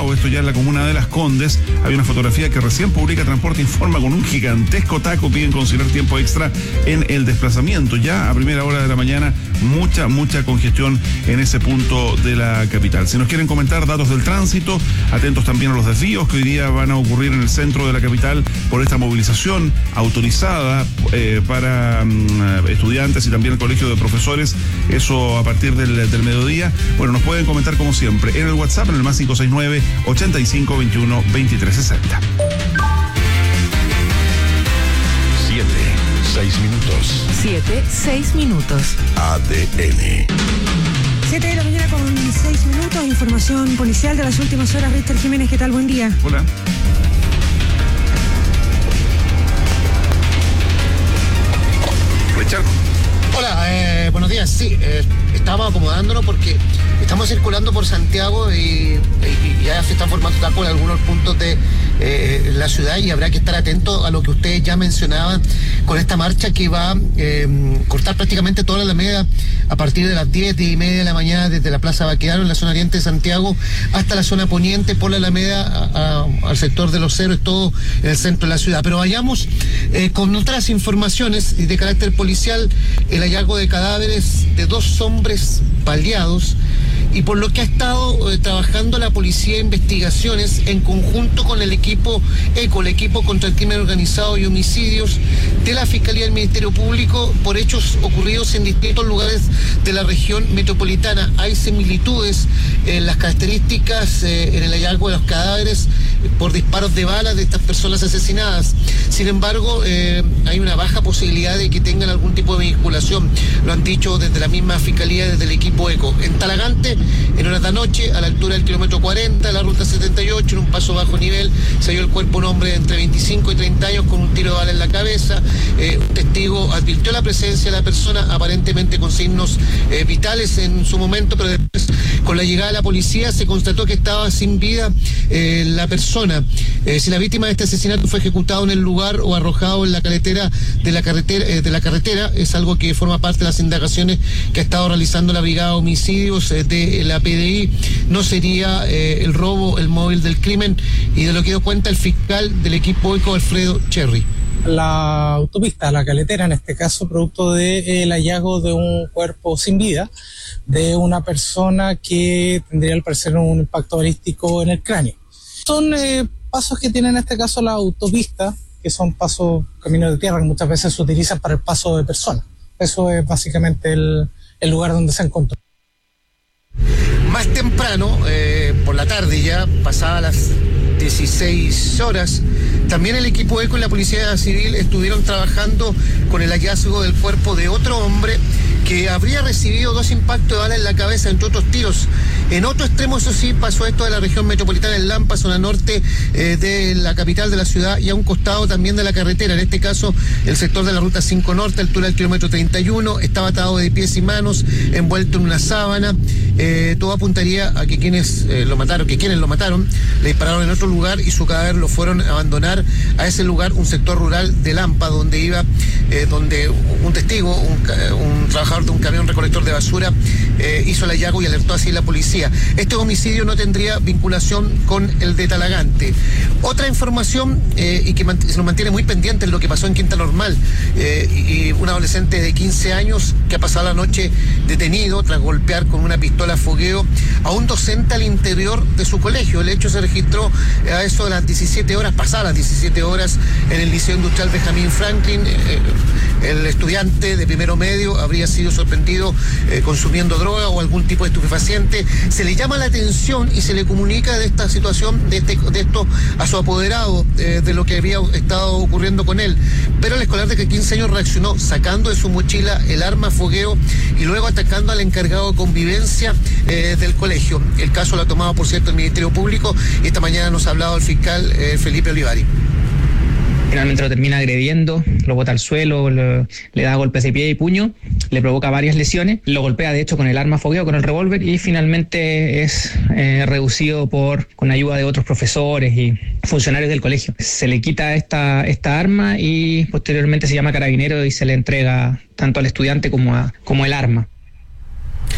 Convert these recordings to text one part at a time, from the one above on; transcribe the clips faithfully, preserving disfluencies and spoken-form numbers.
Santiago, esto ya en la comuna de Las Condes. Hay una fotografía que recién publica Transporte Informa con un gigantesco taco. Piden considerar tiempo extra en el desplazamiento. Ya a primera hora de la mañana, mucha, mucha congestión en ese punto de la capital. Si nos quieren comentar datos del tránsito, atentos también a los desvíos que hoy día van a ocurrir en el centro de la capital por esta movilización autorizada eh, para um, estudiantes y también el colegio de profesores, eso a partir del, del mediodía. Bueno, nos pueden comentar como siempre en el WhatsApp, en el más cinco seis nueve, ochenta y cinco, veintiuno, veintitrés sesenta. Siete, seis minutos. Siete, seis minutos. A D N. Siete de la mañana con seis minutos. Información policial de las últimas horas. Richter Jiménez, ¿qué tal? Buen día. Hola. Richard. Hola, eh, buenos días. Sí, eh, estamos acomodándonos porque estamos circulando por Santiago y, y, y ya se están formando tacos en algunos puntos de eh, la ciudad y habrá que estar atento a lo que ustedes ya mencionaban con esta marcha que va a eh, cortar prácticamente toda la Alameda a partir de las diez, diez y media de la mañana desde la Plaza Baquedano en la zona oriente de Santiago hasta la zona poniente por la Alameda a, a, al sector de Los Cerros, todo en el centro de la ciudad. Pero vayamos eh, con otras informaciones de carácter policial. El hallazgo de cadáveres de dos hombres baleados y por lo que ha estado eh, trabajando la Policía de Investigaciones en conjunto con el equipo ECO, el equipo contra el crimen organizado y homicidios de la Fiscalía del Ministerio Público por hechos ocurridos en distintos lugares de la región metropolitana. Hay similitudes en las características eh, en el hallazgo de los cadáveres por disparos de balas de estas personas asesinadas. Sin embargo, eh, hay una baja posibilidad de que tengan algún tipo de vinculación. Lo han dicho desde la misma Fiscalía, desde el equipo ECO. En Talagante, en horas de la noche, a la altura del kilómetro cuarenta, la ruta setenta y ocho, en un paso bajo nivel, se halló el cuerpo de un hombre de entre veinticinco y treinta años con un tiro de bala en la cabeza. Eh, un testigo advirtió la presencia de la persona, aparentemente con signos eh, vitales en su momento, pero después, con la llegada de la policía, se constató que estaba sin vida eh, la persona. Eh, si la víctima de este asesinato fue ejecutado en el lugar o arrojado en la carretera de la carretera, eh, de la carretera, es algo que forma parte de las indagaciones que ha estado realizando la Brigada de Homicidios eh, de la P D I. No sería eh, el robo el móvil del crimen, y de lo que dio cuenta el fiscal del equipo ECO, Alfredo Cherry. La autopista, la caletera, en este caso, producto del hallazgo de un cuerpo sin vida de una persona que tendría al parecer un impacto balístico en el cráneo. Son eh, pasos que tiene en este caso la autopista, que son pasos, caminos de tierra, que muchas veces se utilizan para el paso de personas. Eso es básicamente el, el lugar donde se encontró. Más temprano, eh, por la tarde ya, pasadas las dieciséis horas, también el equipo ECO y la Policía Civil estuvieron trabajando con el hallazgo del cuerpo de otro hombre que habría recibido dos impactos de bala en la cabeza, entre otros tiros. En otro extremo, eso sí, pasó esto de la región metropolitana en Lampa, zona norte eh, de la capital de la ciudad, y a un costado también de la carretera. En este caso, el sector de la ruta cinco norte, altura del kilómetro treinta y uno, estaba atado de pies y manos, envuelto en una sábana. Eh, todo apuntaría a que quienes eh, lo mataron, que quienes lo mataron, le dispararon en otro lugar y su cadáver lo fueron a abandonar a ese lugar, un sector rural de Lampa, donde iba, eh, donde un testigo, un, un trabajador de un camión recolector de basura, eh, hizo el hallazgo y alertó así a la policía. Este homicidio no tendría vinculación con el de Talagante. Otra información, eh, y que se nos mantiene muy pendiente, es lo que pasó en Quinta Normal, eh, y un adolescente de quince años que ha pasado la noche detenido tras golpear con una pistola fogueo a un docente al interior de su colegio. El hecho se registró a eso de las diecisiete horas, pasadas las diecisiete horas, en el Liceo Industrial Benjamín Franklin. Eh, el estudiante de primero medio habría sido sorprendido eh, consumiendo droga o algún tipo de estupefaciente. Se le llama la atención y se le comunica de esta situación, de, este, de esto a su apoderado, eh, de lo que había estado ocurriendo con él. Pero el escolar de quince años reaccionó sacando de su mochila el arma fogueo y luego atacando al encargado de convivencia eh, del colegio. El caso lo ha tomado, por cierto, el Ministerio Público, y esta mañana nos ha hablado el fiscal eh, Felipe Olivari. Finalmente lo termina agrediendo, lo bota al suelo, lo, le da golpes de pie y puño, le provoca varias lesiones, lo golpea de hecho con el arma fogueo, con el revólver, y finalmente es eh, reducido por con ayuda de otros profesores y funcionarios del colegio. Se le quita esta, esta arma y posteriormente se llama carabinero y se le entrega tanto al estudiante como, a, como el arma.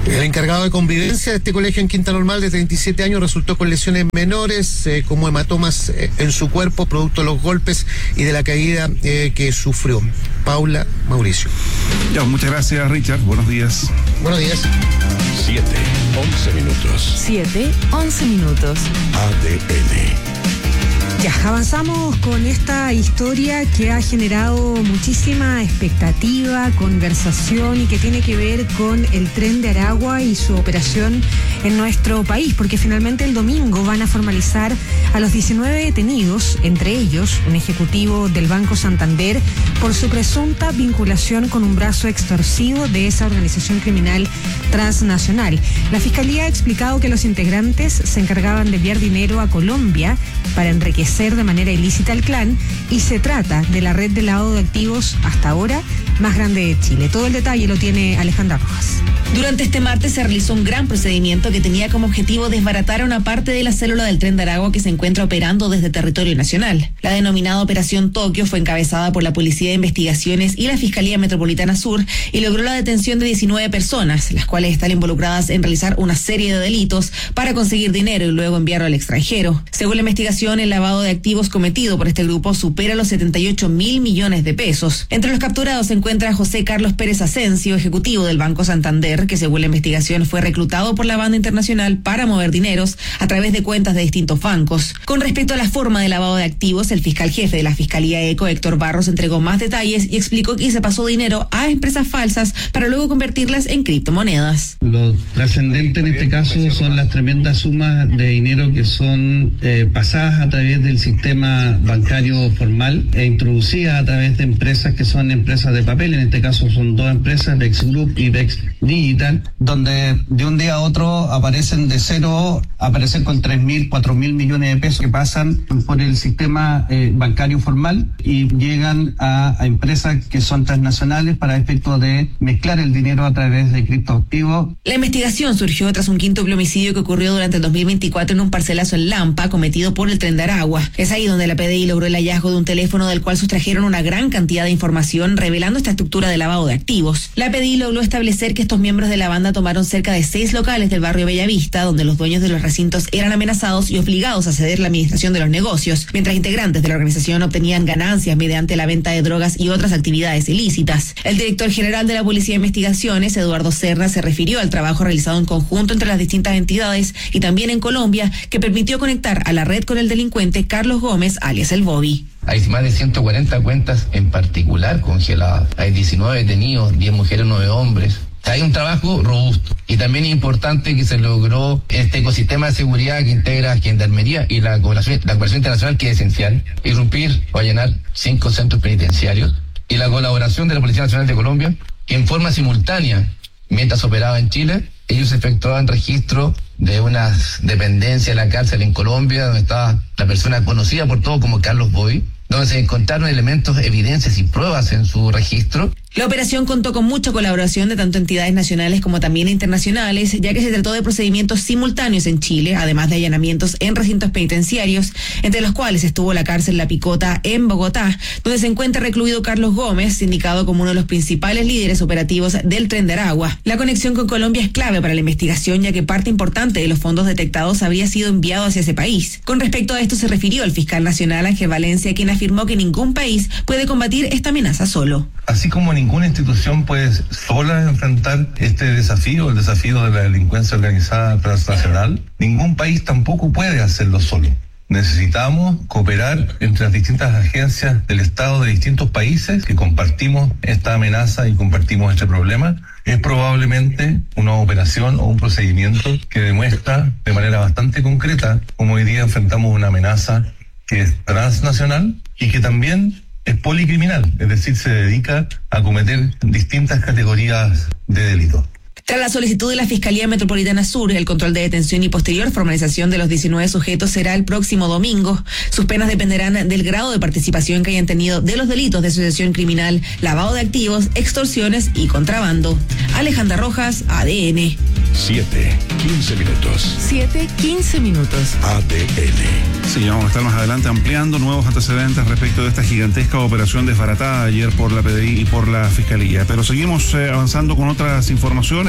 El encargado de convivencia de este colegio en Quinta Normal, de treinta y siete años, resultó con lesiones menores, eh, como hematomas eh, en su cuerpo, producto de los golpes y de la caída eh, que sufrió. Paula, Mauricio. Ya, muchas gracias, Richard. Buenos días. Buenos días. siete, once minutos. siete, once minutos. A D N. Ya, avanzamos con esta historia que ha generado muchísima expectativa, conversación y que tiene que ver con el Tren de Aragua y su operación en nuestro país, porque finalmente el domingo van a formalizar a los diecinueve detenidos, entre ellos un ejecutivo del Banco Santander, por su presunta vinculación con un brazo extorsivo de esa organización criminal transnacional. La Fiscalía ha explicado que los integrantes se encargaban de enviar dinero a Colombia para enriquecer de manera ilícita al clan, y se trata de la red de lavado de activos hasta ahora más grande de Chile. Todo el detalle lo tiene Alejandra Rojas. Durante este martes se realizó un gran procedimiento que tenía como objetivo desbaratar a una parte de la célula del Tren de Aragua que se encuentra operando desde territorio nacional. La denominada Operación Tokio fue encabezada por la Policía de Investigaciones y la Fiscalía Metropolitana Sur y logró la detención de diecinueve personas, las cuales están involucradas en realizar una serie de delitos para conseguir dinero y luego enviarlo al extranjero. Según la investigación, el lavado de activos cometido por este grupo supera los setenta y ocho mil millones de pesos. Entre los capturados se encuentra José Carlos Pérez Asensio, ejecutivo del Banco Santander, que según la investigación fue reclutado por la banda internacional para mover dineros a través de cuentas de distintos bancos. Con respecto a la forma de lavado de activos, el fiscal jefe de la Fiscalía ECO, Héctor Barros, entregó más detalles y explicó que se pasó dinero a empresas falsas para luego convertirlas en criptomonedas. Lo trascendente en este caso son las tremendas sumas de dinero que son eh, pasadas a través del sistema bancario formal e introducidas a través de empresas que son empresas de papel. En este caso son dos empresas, Vex Group y Vex Digital, donde de un día a otro aparecen de cero, aparecen con tres mil, cuatro mil millones de pesos que pasan por el sistema eh, bancario formal y llegan a, a empresas que son transnacionales para efecto de mezclar el dinero a través de criptoactivos. La investigación surgió tras un quíntuple homicidio que ocurrió durante el dos mil veinticuatro en un parcelazo en Lampa cometido por el Tren de Aragua. Es ahí donde la P D I logró el hallazgo de un teléfono del cual sustrajeron una gran cantidad de información revelando esta estructura de lavado de activos. La P D I logró establecer que estos miembros de la banda tomaron cerca de seis locales del barrio Bellavista, donde los dueños de los recintos eran amenazados y obligados a ceder la administración de los negocios, mientras integrantes de la organización obtenían ganancias mediante la venta de drogas y otras actividades ilícitas. El director general de la Policía de Investigaciones, Eduardo Serna, se refirió al trabajo realizado en conjunto entre las distintas entidades y también en Colombia, que permitió conectar a la red con el delincuente Carlos Gómez, alias el Bobby. Hay más de ciento cuarenta cuentas en particular congeladas. Hay diecinueve detenidos, diez mujeres, nueve hombres. Hay un trabajo robusto y también importante que se logró este ecosistema de seguridad que integra Gendarmería y la cooperación, la cooperación internacional, que es esencial, irrumpir o allanar cinco centros penitenciarios, y la colaboración de la Policía Nacional de Colombia, que en forma simultánea, mientras operaba en Chile, ellos efectuaban registro de unas dependencias de la cárcel en Colombia, donde estaba la persona conocida por todos como Carlos Boy, donde se encontraron elementos, evidencias y pruebas en su registro. La operación contó con mucha colaboración de tanto entidades nacionales como también internacionales, ya que se trató de procedimientos simultáneos en Chile, además de allanamientos en recintos penitenciarios, entre los cuales estuvo la cárcel La Picota en Bogotá, donde se encuentra recluido Carlos Gómez, indicado como uno de los principales líderes operativos del Tren de Aragua. La conexión con Colombia es clave para la investigación, ya que parte importante de los fondos detectados habría sido enviado hacia ese país. Con respecto a esto se refirió el fiscal nacional Ángel Valencia, quien afirmó que ningún país puede combatir esta amenaza solo. Así como ninguna institución puede sola enfrentar este desafío, el desafío de la delincuencia organizada transnacional, ningún país tampoco puede hacerlo solo. Necesitamos cooperar entre las distintas agencias del Estado de distintos países que compartimos esta amenaza y compartimos este problema. Es probablemente una operación o un procedimiento que demuestra de manera bastante concreta cómo hoy día enfrentamos una amenaza que es transnacional y que también es policriminal, es decir, se dedica a cometer distintas categorías de delito. Tras la solicitud de la Fiscalía Metropolitana Sur, el control de detención y posterior formalización de los diecinueve sujetos será el próximo domingo. Sus penas dependerán del grado de participación que hayan tenido de los delitos de asociación criminal, lavado de activos, extorsiones y contrabando. Alejandra Rojas, A D N. siete, quince minutos. siete, quince minutos. A D N. Sí, vamos a estar más adelante ampliando nuevos antecedentes respecto de esta gigantesca operación desbaratada ayer por la P D I y por la Fiscalía. Pero seguimos eh, avanzando con otras informaciones.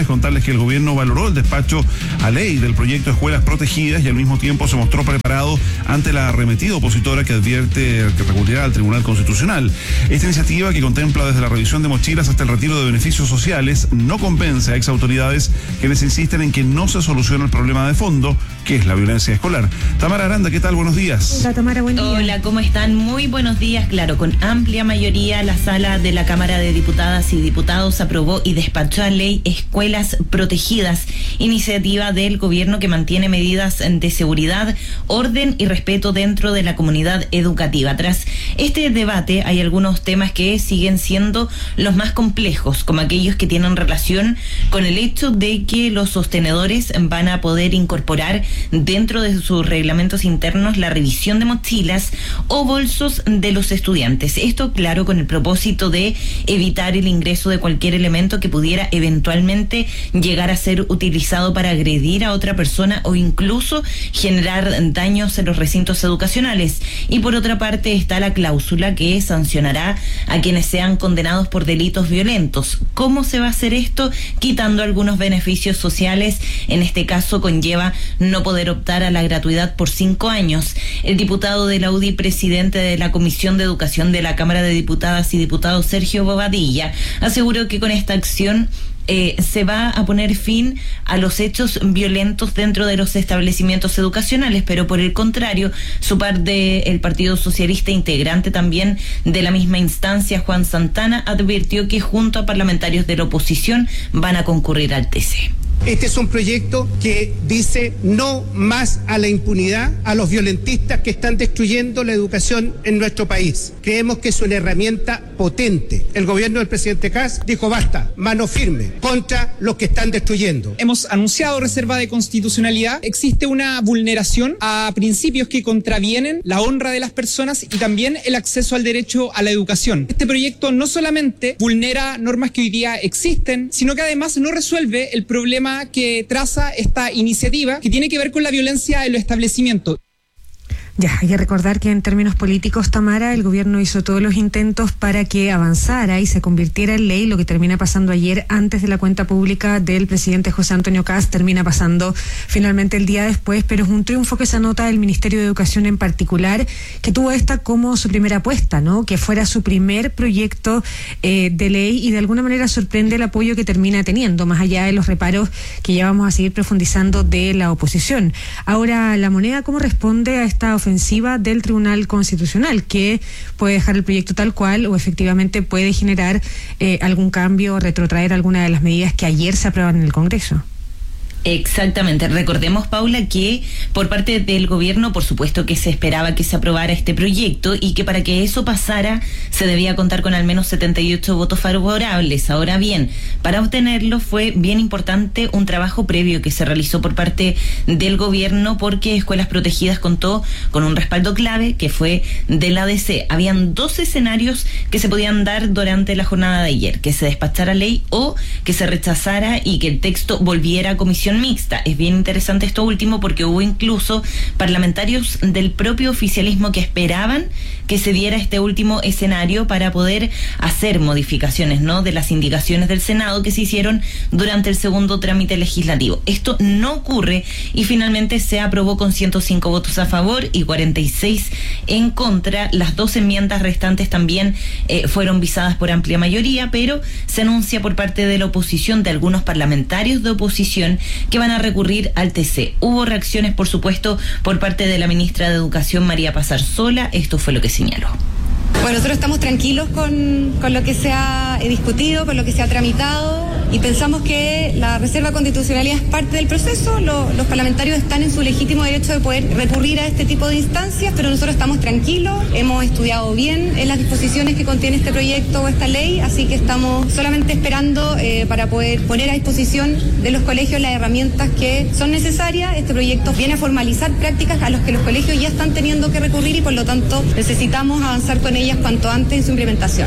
Nacionales. Contarles que el gobierno valoró el despacho a ley del proyecto de escuelas protegidas y al mismo tiempo se mostró preparado ante la arremetida opositora que advierte que recurrirá al Tribunal Constitucional. Esta iniciativa, que contempla desde la revisión de mochilas hasta el retiro de beneficios sociales, no convence a exautoridades quienes insisten en que no se soluciona el problema de fondo, que es la violencia escolar. Tamara Aranda, ¿qué tal? Buenos días. Hola, Tamara, buen día. Hola, ¿cómo están? Muy buenos días. Claro, con amplia mayoría la sala de la Cámara de Diputadas y Diputados aprobó y despachó a ley Escuelas Protegidas, iniciativa del gobierno que mantiene medidas de seguridad, orden y respeto dentro de la comunidad educativa. Tras este debate hay algunos temas que siguen siendo los más complejos, como aquellos que tienen relación con el hecho de que los sostenedores van a poder incorporar dentro de sus reglamentos internos la revisión de mochilas o bolsos de los estudiantes. Esto, claro, con el propósito de evitar el ingreso de cualquier elemento que pudiera eventualmente llegar a ser utilizado para agredir a otra persona o incluso generar daños en los recintos educacionales. Y por otra parte está la cláusula que sancionará a quienes sean condenados por delitos violentos. ¿Cómo se va a hacer esto? Quitando algunos beneficios sociales. En este caso conlleva no poder optar a la gratuidad por cinco años. El diputado de la U D I, presidente de la Comisión de Educación de la Cámara de Diputadas y Diputados, Sergio Bobadilla, aseguró que con esta acción Eh, se va a poner fin a los hechos violentos dentro de los establecimientos educacionales, pero por el contrario, su par del Partido Socialista, integrante también de la misma instancia, Juan Santana, advirtió que junto a parlamentarios de la oposición van a concurrir al T C. Este es un proyecto que dice no más a la impunidad, a los violentistas que están destruyendo la educación en nuestro país. Creemos que es una herramienta potente. El gobierno del presidente Kast dijo basta, mano firme, contra los que están destruyendo. Hemos anunciado reserva de constitucionalidad. Existe una vulneración a principios que contravienen la honra de las personas y también el acceso al derecho a la educación. Este proyecto no solamente vulnera normas que hoy día existen, sino que además no resuelve el problema que traza esta iniciativa, que tiene que ver con la violencia en los establecimientos. Ya, hay que recordar que en términos políticos, Tamara, el gobierno hizo todos los intentos para que avanzara y se convirtiera en ley. Lo que termina pasando ayer antes de la cuenta pública del presidente José Antonio Kast termina pasando finalmente el día después, pero es un triunfo que se anota del Ministerio de Educación en particular, que tuvo esta como su primera apuesta, ¿no? Que fuera su primer proyecto eh, de ley, y de alguna manera sorprende el apoyo que termina teniendo, más allá de los reparos que ya vamos a seguir profundizando de la oposición. Ahora, la moneda, ¿cómo responde a esta ofensiva del Tribunal Constitucional, que puede dejar el proyecto tal cual o efectivamente puede generar eh, algún cambio o retrotraer alguna de las medidas que ayer se aprueban en el Congreso? Exactamente. Recordemos, Paula, que por parte del gobierno, por supuesto que se esperaba que se aprobara este proyecto y que para que eso pasara se debía contar con al menos setenta y ocho votos favorables. Ahora bien, para obtenerlo fue bien importante un trabajo previo que se realizó por parte del gobierno, porque Escuelas Protegidas contó con un respaldo clave que fue de la A D C. Habían dos escenarios que se podían dar durante la jornada de ayer: que se despachara ley o que se rechazara y que el texto volviera a comisión mixta. Es bien interesante esto último porque hubo incluso parlamentarios del propio oficialismo que esperaban que se diera este último escenario para poder hacer modificaciones, ¿no?, de las indicaciones del Senado que se hicieron durante el segundo trámite legislativo. Esto no ocurre y finalmente se aprobó con ciento cinco votos a favor y cuarenta y seis en contra. Las dos enmiendas restantes también eh, fueron visadas por amplia mayoría, pero se anuncia por parte de la oposición, de algunos parlamentarios de oposición, que van a recurrir al T C. Hubo reacciones, por supuesto, por parte de la ministra de Educación, María Pazar Sola. Esto fue lo que señaló. Bueno, nosotros estamos tranquilos con, con lo que se ha discutido, con lo que se ha tramitado, y pensamos que la reserva constitucionalidad es parte del proceso. Lo, los parlamentarios están en su legítimo derecho de poder recurrir a este tipo de instancias, pero nosotros estamos tranquilos, hemos estudiado bien en las disposiciones que contiene este proyecto o esta ley, así que estamos solamente esperando eh, para poder poner a disposición de los colegios las herramientas que son necesarias. Este proyecto viene a formalizar prácticas a las que los colegios ya están teniendo que recurrir y por lo tanto necesitamos avanzar con ellas cuanto antes en su implementación.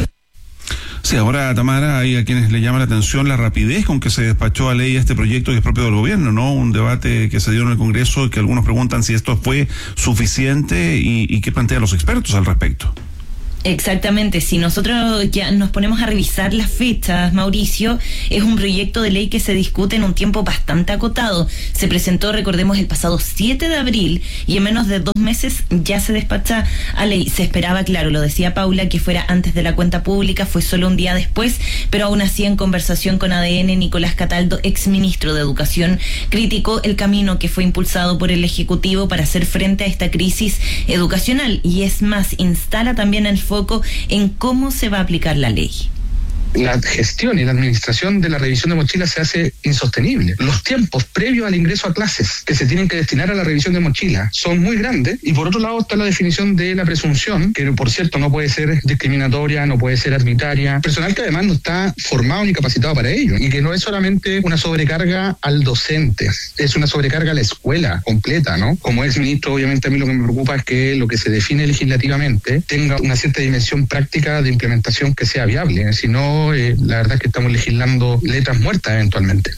Sí, ahora, Tamara, hay a quienes le llama la atención la rapidez con que se despachó a ley este proyecto que es propio del gobierno, ¿no? Un debate que se dio en el Congreso y que algunos preguntan si esto fue suficiente y, y qué plantean los expertos al respecto. Exactamente, si nosotros ya nos ponemos a revisar las fechas, Mauricio, es un proyecto de ley que se discute en un tiempo bastante acotado. Se presentó, recordemos, el pasado siete de abril y en menos de dos meses ya se despacha a ley. Se esperaba, claro, lo decía Paula, que fuera antes de la cuenta pública, fue solo un día después, pero aún así en conversación con A D N, Nicolás Cataldo, exministro de Educación, criticó el camino que fue impulsado por el Ejecutivo para hacer frente a esta crisis educacional y es más, instala también el foco en cómo se va a aplicar la ley. La gestión y la administración de la revisión de mochilas se hace insostenible. Los tiempos previos al ingreso a clases que se tienen que destinar a la revisión de mochilas son muy grandes y por otro lado está la definición de la presunción, que por cierto no puede ser discriminatoria, no puede ser arbitraria. Personal que además no está formado ni capacitado para ello y que no es solamente una sobrecarga al docente, es una sobrecarga a la escuela completa, ¿no? Como ex ministro, obviamente a mí lo que me preocupa es que lo que se define legislativamente tenga una cierta dimensión práctica de implementación que sea viable, si no Eh, la verdad es que estamos legislando letras muertas eventualmente.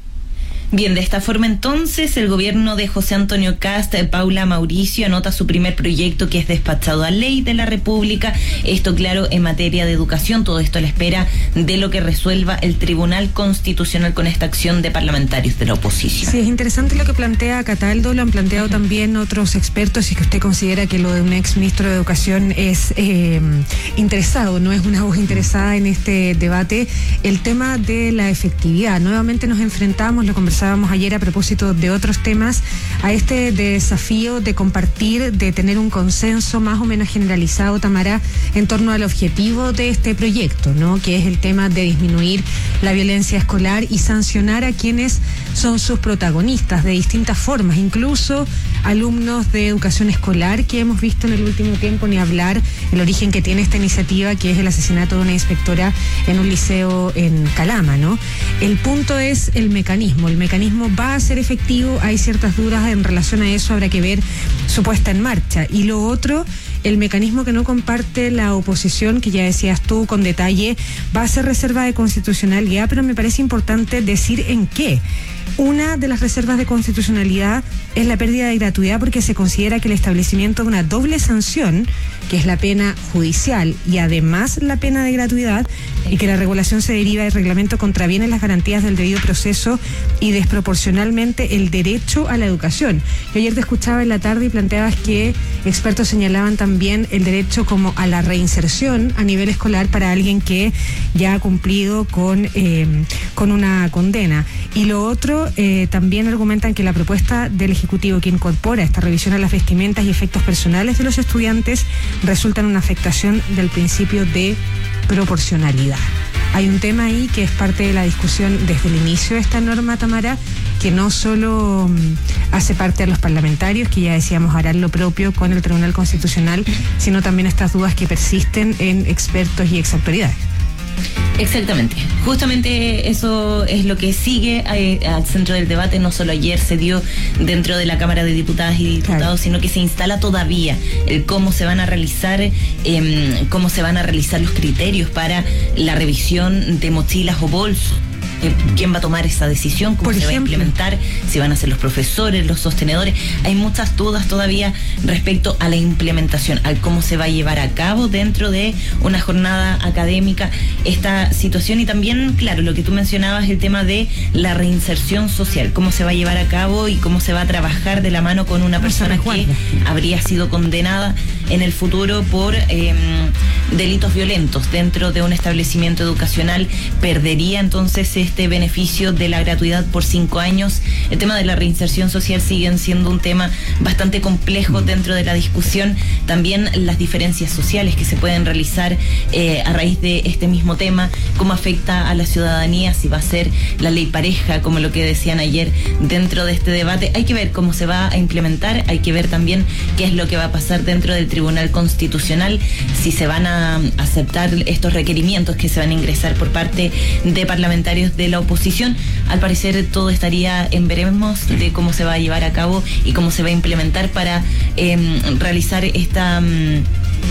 Bien, de esta forma entonces el gobierno de José Antonio Kast, Paula, Mauricio, anota su primer proyecto que es despachado a ley de la República. Esto, claro, en materia de educación, todo esto a la espera de lo que resuelva el Tribunal Constitucional con esta acción de parlamentarios de la oposición. Sí, es interesante lo que plantea Cataldo, lo han planteado también otros expertos y que usted considera que lo de un ex ministro de Educación es eh, interesado, no es una voz interesada en este debate. El tema de la efectividad, nuevamente nos enfrentamos, lo conversamos Conversábamos ayer a propósito de otros temas, a este desafío de compartir, de tener un consenso más o menos generalizado, Tamara, en torno al objetivo de este proyecto, ¿no? Que es el tema de disminuir la violencia escolar y sancionar a quienes son sus protagonistas de distintas formas, incluso alumnos de educación escolar que hemos visto en el último tiempo, ni hablar el origen que tiene esta iniciativa, que es el asesinato de una inspectora en un liceo en Calama, ¿no? El punto es el mecanismo, el mecanismo mecanismo va a ser efectivo, hay ciertas dudas en relación a eso, habrá que ver su puesta en marcha. Y lo otro, el mecanismo que no comparte la oposición, que ya decías tú con detalle, va a ser reserva de constitucionalidad, pero me parece importante decir en qué. Una de las reservas de constitucionalidad es la pérdida de gratuidad porque se considera que el establecimiento de una doble sanción, que es la pena judicial y además la pena de gratuidad, y que la regulación se deriva del reglamento, contraviene las garantías del debido proceso y desproporcionalmente el derecho a la educación. Yo ayer te escuchaba en la tarde y planteabas que expertos señalaban también el derecho como a la reinserción a nivel escolar para alguien que ya ha cumplido con, eh, con una condena. Y lo otro, eh, también argumentan que la propuesta del Ejecutivo que incorpora esta revisión a las vestimentas y efectos personales de los estudiantes resulta en una afectación del principio de proporcionalidad. Hay un tema ahí que es parte de la discusión desde el inicio de esta norma, Tamara, que no solo um, hace parte a los parlamentarios, que ya decíamos harán lo propio con el Tribunal Constitucional, sino también estas dudas que persisten en expertos y exautoridades. Exactamente, justamente eso es lo que sigue eh, al centro del debate. No solo ayer se dio dentro de la Cámara de Diputadas y Diputados, claro, sino que se instala todavía el cómo se van a realizar eh, cómo se van a realizar los criterios para la revisión de mochilas o bolsos. ¿Quién va a tomar esa decisión? ¿Cómo se va a implementar? ¿Si van a ser los profesores, los sostenedores? Hay muchas dudas todavía respecto a la implementación, al cómo se va a llevar a cabo dentro de una jornada académica esta situación. Y también, claro, lo que tú mencionabas, el tema de la reinserción social, cómo se va a llevar a cabo y cómo se va a trabajar de la mano con una persona que habría sido condenada en el futuro por eh, delitos violentos dentro de un establecimiento educacional. Perdería entonces este beneficio de la gratuidad por cinco años. El tema de la reinserción social sigue siendo un tema bastante complejo dentro de la discusión. También las diferencias sociales que se pueden realizar eh, a raíz de este mismo tema, cómo afecta a la ciudadanía, si va a ser la ley pareja, como lo que decían ayer dentro de este debate. Hay que ver cómo se va a implementar, hay que ver también qué es lo que va a pasar dentro del Tribunal Constitucional, si se van a aceptar estos requerimientos que se van a ingresar por parte de parlamentarios de la oposición. Al parecer todo estaría en veremos de cómo se va a llevar a cabo y cómo se va a implementar para eh, realizar esta... Um,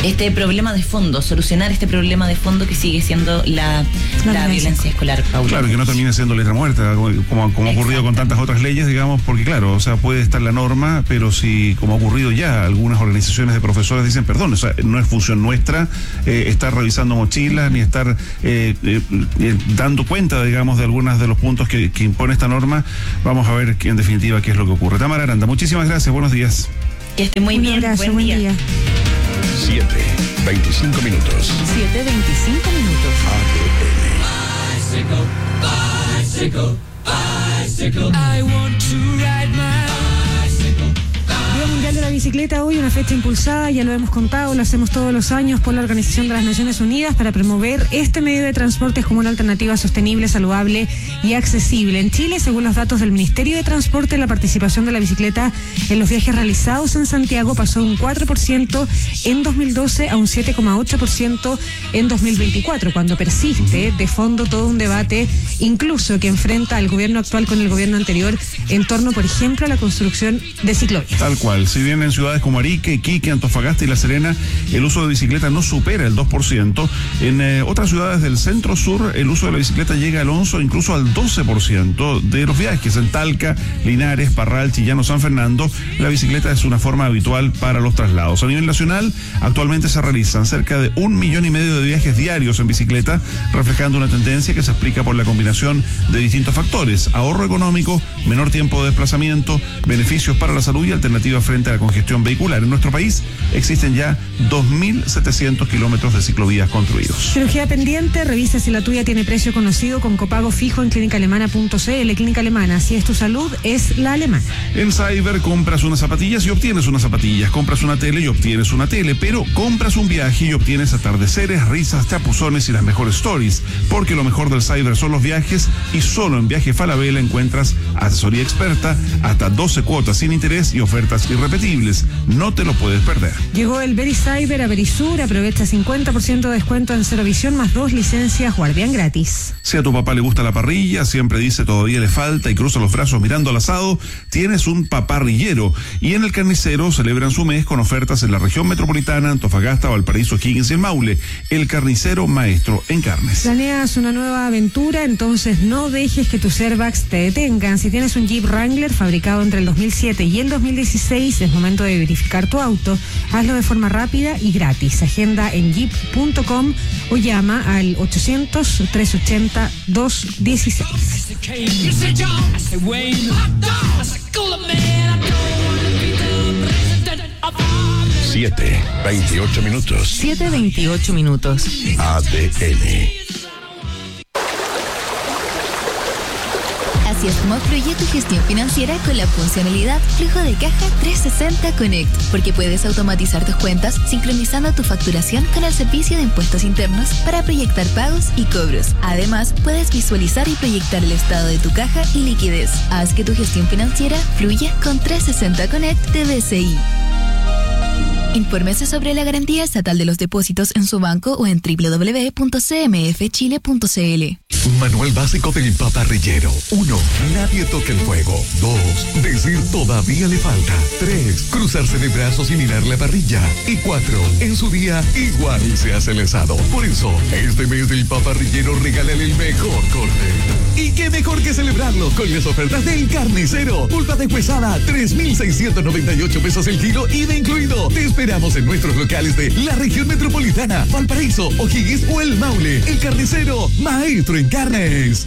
este problema de fondo, solucionar este problema de fondo que sigue siendo la, la, la violencia escolar, Paula. Claro, que no termine siendo letra muerta, como, como ha ocurrido con tantas otras leyes, digamos, porque claro, o sea, puede estar la norma, pero si, como ha ocurrido ya, algunas organizaciones de profesores dicen, perdón, o sea, no es función nuestra eh, estar revisando mochilas, ni estar eh, eh, eh, dando cuenta, digamos, de algunos de los puntos que, que impone esta norma. Vamos a ver que, en definitiva, qué es lo que ocurre. Tamara Aranda, muchísimas gracias, buenos días. Que esté muy Un bien, abrazo, buen, buen día. día. siete, veinticinco minutos. siete veinticinco minutos. A T N. I want to ride my Día Mundial de la Bicicleta, hoy una fecha impulsada, ya lo hemos contado, lo hacemos todos los años por la Organización de las Naciones Unidas para promover este medio de transporte como una alternativa sostenible, saludable y accesible. En Chile, según los datos del Ministerio de Transporte, la participación de la bicicleta en los viajes realizados en Santiago pasó de un cuatro por ciento en dos mil doce a un siete coma ocho por ciento en dos mil veinticuatro, cuando persiste de fondo todo un debate, incluso que enfrenta al gobierno actual con el gobierno anterior, en torno, por ejemplo, a la construcción de ciclovías. Tal cual. Si bien en ciudades como Arica, Iquique, Antofagasta y La Serena el uso de bicicleta no supera el dos por ciento, en eh, otras ciudades del centro sur el uso de la bicicleta llega al once o incluso al doce por ciento de los viajes. En Talca, Linares, Parral, Chillán, San Fernando, la bicicleta es una forma habitual para los traslados. A nivel nacional, actualmente se realizan cerca de un millón y medio de viajes diarios en bicicleta, reflejando una tendencia que se explica por la combinación de distintos factores: ahorro económico, menor tiempo de desplazamiento, beneficios para la salud y alternativas frente a la congestión vehicular. En nuestro país existen ya dos mil setecientos kilómetros de ciclovías construidos. Cirugía pendiente, revisa si la tuya tiene precio conocido con copago fijo en clínica alemana punto c l. Clínica Alemana, si es tu salud, es la alemana. En Cyber compras unas zapatillas y obtienes unas zapatillas, compras una tele y obtienes una tele, pero compras un viaje y obtienes atardeceres, risas, chapuzones y las mejores stories, porque lo mejor del Cyber son los viajes y solo en Viaje Falabella encuentras asesoría experta, hasta doce cuotas sin interés y ofertas irrepetibles. No te lo puedes perder. Llegó el Vericyber a Verisur, aprovecha cincuenta por ciento de descuento en Cero Visión más dos licencias guardián gratis. Si a tu papá le gusta la parrilla, siempre dice todavía le falta y cruza los brazos mirando al asado, tienes un paparrillero. Y en el Carnicero celebran su mes con ofertas en la región metropolitana, Antofagasta, Valparaíso, Higgins y el Maule. El Carnicero, maestro en carnes. ¿Planeas una nueva aventura? Entonces no dejes que tus airbags te detengan. Si tienes un Jeep Wrangler fabricado entre el dos mil siete y el dos mil dieciséis, es momento de verificar tu auto. Hazlo de forma rápida y gratis. Agenda en jeep punto com o llama al ochocientos, trescientos ochenta, doscientos dieciséis. siete, veintiocho minutos. siete veintiocho minutos. A T N. Así es como fluye tu gestión financiera con la funcionalidad Flujo de Caja trescientos sesenta Connect, porque puedes automatizar tus cuentas sincronizando tu facturación con el servicio de impuestos internos para proyectar pagos y cobros. Además, puedes visualizar y proyectar el estado de tu caja y liquidez. Haz que tu gestión financiera fluya con trescientos sesenta Connect de B C I. Infórmese sobre la garantía estatal de los depósitos en su banco o en doble u doble u doble u punto c m f chile punto c l. Manual básico del paparrillero. Uno, nadie toque el fuego. Dos, decir todavía le falta. Tres, cruzarse de brazos y mirar la parrilla. Y cuatro, en su día igual se hace el asado. Por eso, este mes del paparrillero regálale el mejor corte. Y qué mejor que celebrarlo con las ofertas del Carnicero. Pulpa deshuesada, tres mil seiscientos noventa y ocho pesos el kilo, I V A incluido. Te esperamos en nuestros locales de la región metropolitana, Valparaíso, O'Higgins o El Maule. El Carnicero, maestro en carnes.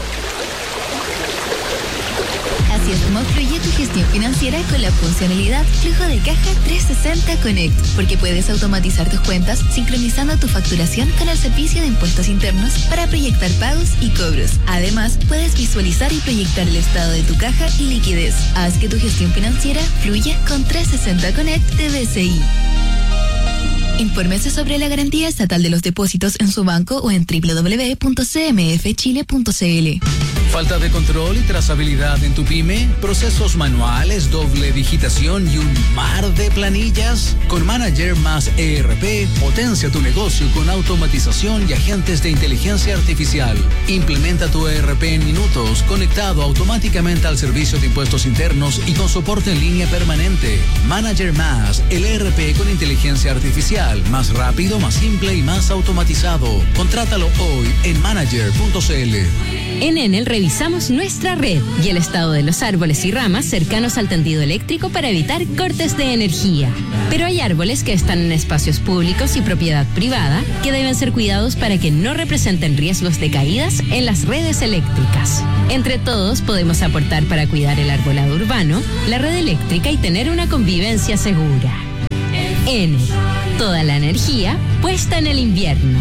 Así es como fluye tu gestión financiera con la funcionalidad Flujo de Caja trescientos sesenta Connect, porque puedes automatizar tus cuentas sincronizando tu facturación con el servicio de impuestos internos para proyectar pagos y cobros. Además, puedes visualizar y proyectar el estado de tu caja y liquidez. Haz que tu gestión financiera fluya con trescientos sesenta Connect de B C I. Infórmese sobre la garantía estatal de los depósitos en su banco o en doble u doble u doble u punto c m f chile punto c l. Falta de control y trazabilidad en tu pyme, procesos manuales, doble digitación y un mar de planillas. Con Manager más E R P, potencia tu negocio con automatización y agentes de inteligencia artificial. Implementa tu E R P en minutos, conectado automáticamente al servicio de impuestos internos y con soporte en línea permanente. Manager más, el E R P con inteligencia artificial, más rápido, más simple y más automatizado. Contrátalo hoy en manager punto c l. En Enel revisamos nuestra red y el estado de los árboles y ramas cercanos al tendido eléctrico para evitar cortes de energía. Pero hay árboles que están en espacios públicos y propiedad privada que deben ser cuidados para que no representen riesgos de caídas en las redes eléctricas. Entre todos podemos aportar para cuidar el arbolado urbano, la red eléctrica y tener una convivencia segura. Enel, toda la energía puesta en el invierno.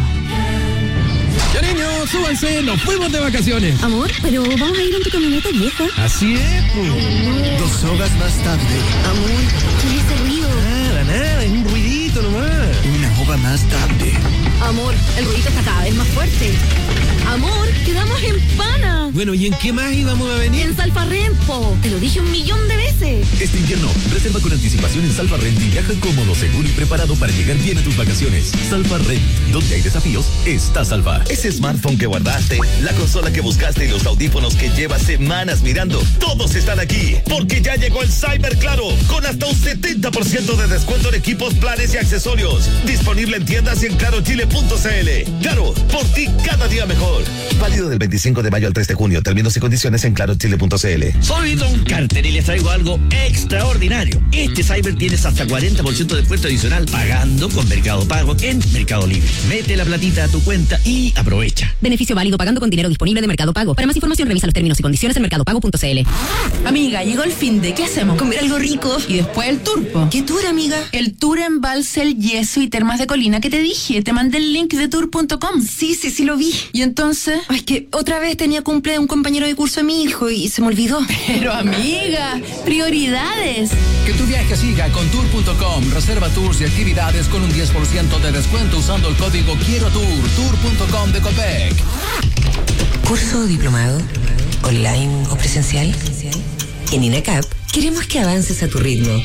Ya niños, súbanse, nos fuimos de vacaciones. Amor, pero vamos a ir en tu camioneta vieja. Así es, pues. Dos horas más tarde. Amor, ¿qué es ese ruido? Nada, nada, es un ruidito nomás. Una hora más tarde. Amor, el ruidito está cada vez más fuerte. Amor, quedamos en Pana. Bueno, ¿y en qué más íbamos a venir? En Salfarrempo. Te lo dije un millón de veces. Este invierno, reserva con anticipación en Salfarrent y viaja cómodo, seguro y preparado para llegar bien a tus vacaciones. Salfarrent, donde hay desafíos, está Salva. Ese smartphone que guardaste, la consola que buscaste y los audífonos que llevas semanas mirando, todos están aquí, porque ya llegó el Cyber Claro, con hasta un setenta por ciento de descuento en equipos, planes y accesorios. Disponible en tiendas y en claro chile punto c l. Claro, por ti cada día mejor. Válido del veinticinco de mayo al tres de junio. Términos y condiciones en claro chile punto c l. Soy Don Carter y les traigo algo extraordinario. Este Cyber tienes hasta cuarenta por ciento de descuento adicional pagando con Mercado Pago en Mercado Libre. Mete la platita a tu cuenta y aprovecha. Beneficio válido pagando con dinero disponible de Mercado Pago. Para más información revisa los términos y condiciones en mercado pago punto c l. Amiga, llegó el fin de, ¿qué hacemos? Comer algo rico y después el turpo. ¿Qué tour, amiga? El tour en Balsel, Yeso y Termas de Colina que te dije. Te mandé el link de tour punto com. Sí, sí, sí lo vi. ¿Y entonces? Ay, que otra vez tenía cumple de un compañero de curso de mi hijo y se me olvidó. Pero amiga, prioridades. Que tu viaje siga con tour punto com. Reserva tours y actividades con un diez por ciento de descuento usando el código Quiero Tour. tour punto com de Copec. ¿Curso o diplomado? ¿Online o presencial? En INACAP queremos que avances a tu ritmo.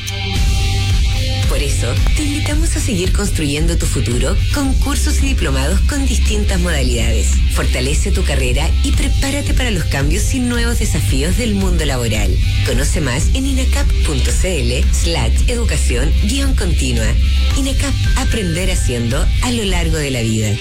Por eso, te invitamos a seguir construyendo tu futuro con cursos y diplomados con distintas modalidades. Fortalece tu carrera y prepárate para los cambios y nuevos desafíos del mundo laboral. Conoce más en inacap punto c l slash educación guión continua. INACAP, aprender haciendo a lo largo de la vida.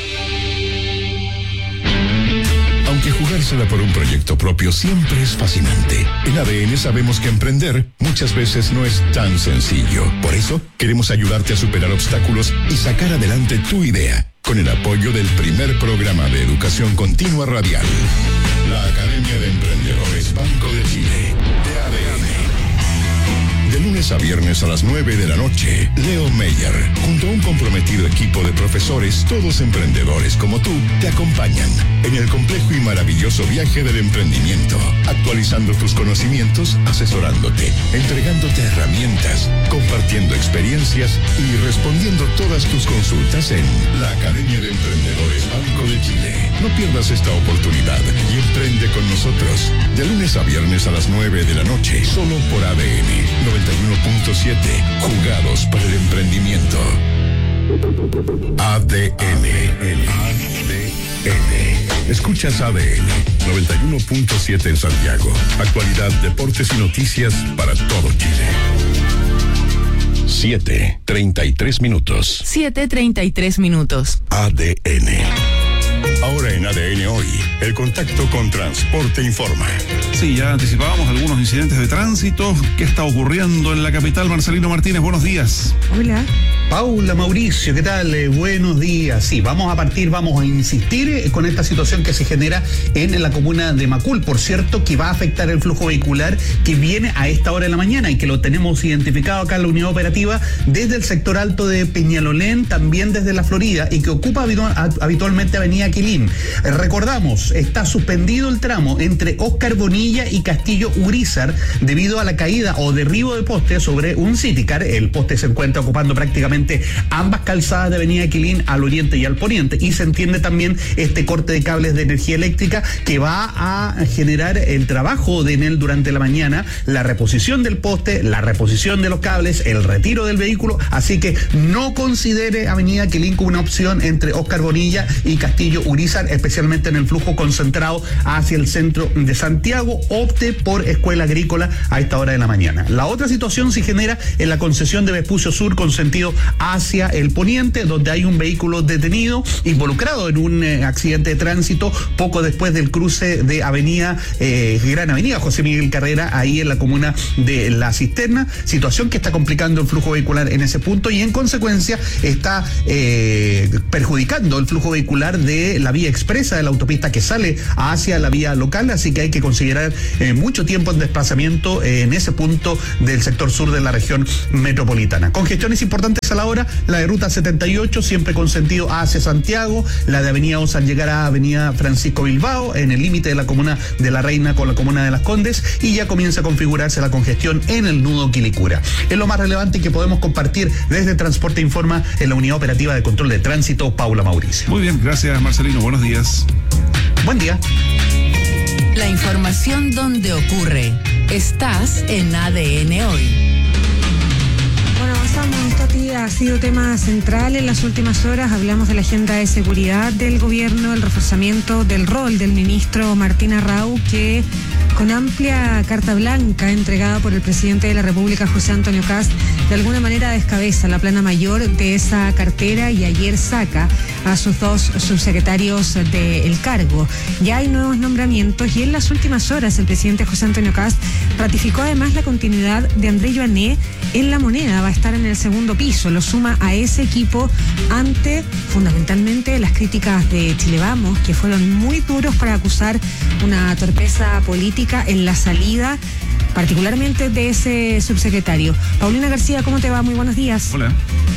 Aunque jugársela por un proyecto propio siempre es fascinante, en A D N sabemos que emprender muchas veces no es tan sencillo. Por eso, queremos ayudarte a superar obstáculos y sacar adelante tu idea, con el apoyo del primer programa de educación continua radial, la Academia de Emprendedores Banco de Chile, de A D N. De lunes a viernes a las nueve de la noche, Leo Meyer, junto a un comprometido equipo de profesores, todos emprendedores como tú, te acompañan en el complejo y maravilloso viaje del emprendimiento, actualizando tus conocimientos, asesorándote, entregándote herramientas, compartiendo experiencias y respondiendo todas tus consultas en la Academia de Emprendedores Banco de Chile. No pierdas esta oportunidad y emprende con nosotros, de lunes a viernes a las nueve de la noche, solo por A D N noventa y uno punto siete, jugados para el emprendimiento. A D N. A D N. Escuchas A D N noventa y uno punto siete en Santiago. Actualidad, deportes y noticias para todo Chile. siete, treinta y tres minutos. siete treinta y tres minutos. A D N. Ahora en A D N Hoy, el contacto con Transporte Informa. Sí, ya anticipábamos algunos incidentes de tránsito. ¿Qué está ocurriendo en la capital? Marcelino Martínez, buenos días. Hola. Paula, Mauricio, ¿qué tal? Eh, buenos días. Sí, vamos a partir, vamos a insistir eh, con esta situación que se genera en la comuna de Macul, por cierto, que va a afectar el flujo vehicular que viene a esta hora de la mañana y que lo tenemos identificado acá en la unidad operativa desde el sector alto de Peñalolén, también desde la Florida, y que ocupa habitu- habitualmente Avenida Avenida Quilín. Eh, recordamos, está suspendido el tramo entre Óscar Bonilla y Castillo Urizar debido a la caída o derribo de poste sobre un Citicar. El poste se encuentra ocupando prácticamente ambas calzadas de Avenida Quilín al oriente y al poniente, y se entiende también este corte de cables de energía eléctrica que va a generar el trabajo de Enel durante la mañana, la reposición del poste, la reposición de los cables, el retiro del vehículo, así que no considere Avenida Quilín como una opción entre Óscar Bonilla y Castillo Urizar, especialmente en el flujo concentrado hacia el centro de Santiago. Opte por Escuela Agrícola a esta hora de la mañana. La otra situación se genera en la concesión de Vespucio Sur con sentido hacia el poniente, donde hay un vehículo detenido involucrado en un eh, accidente de tránsito poco después del cruce de Avenida eh, Gran Avenida José Miguel Carrera, ahí en la comuna de La Cisterna, situación que está complicando el flujo vehicular en ese punto y en consecuencia está eh, perjudicando el flujo vehicular de la vía expresa de la autopista que sale hacia la vía local, así que hay que considerar eh, mucho tiempo en desplazamiento eh, en ese punto del sector sur de la región metropolitana. Congestiones importantes a la hora, la de ruta setenta y ocho, siempre con sentido hacia Santiago, la de Avenida Osa al llegar a Avenida Francisco Bilbao, en el límite de la comuna de La Reina con la comuna de Las Condes, y ya comienza a configurarse la congestión en el nudo Quilicura. Es lo más relevante que podemos compartir desde Transporte Informa en la Unidad Operativa de Control de Tránsito, Paula Mauricio. Muy bien, gracias Marcelino, buenos días. Buen día. La información donde ocurre. Estás en A D N Hoy. Bueno, avanzamos. Toti, ha sido tema central en las últimas horas. Hablamos de la agenda de seguridad del gobierno, el reforzamiento del rol del ministro Martín Arrau, que con amplia carta blanca entregada por el presidente de la República, José Antonio Kast, de alguna manera descabeza la plana mayor de esa cartera y ayer saca a sus dos subsecretarios del cargo. Ya hay nuevos nombramientos y en las últimas horas el presidente José Antonio Kast ratificó además la continuidad de André Joané en La Moneda. Va a estar en el segundo piso, lo suma a ese equipo ante fundamentalmente las críticas de Chile Vamos, que fueron muy duros para acusar una torpeza política en la salida, particularmente de ese subsecretario. Paulina García, ¿cómo te va? Muy buenos días. Hola.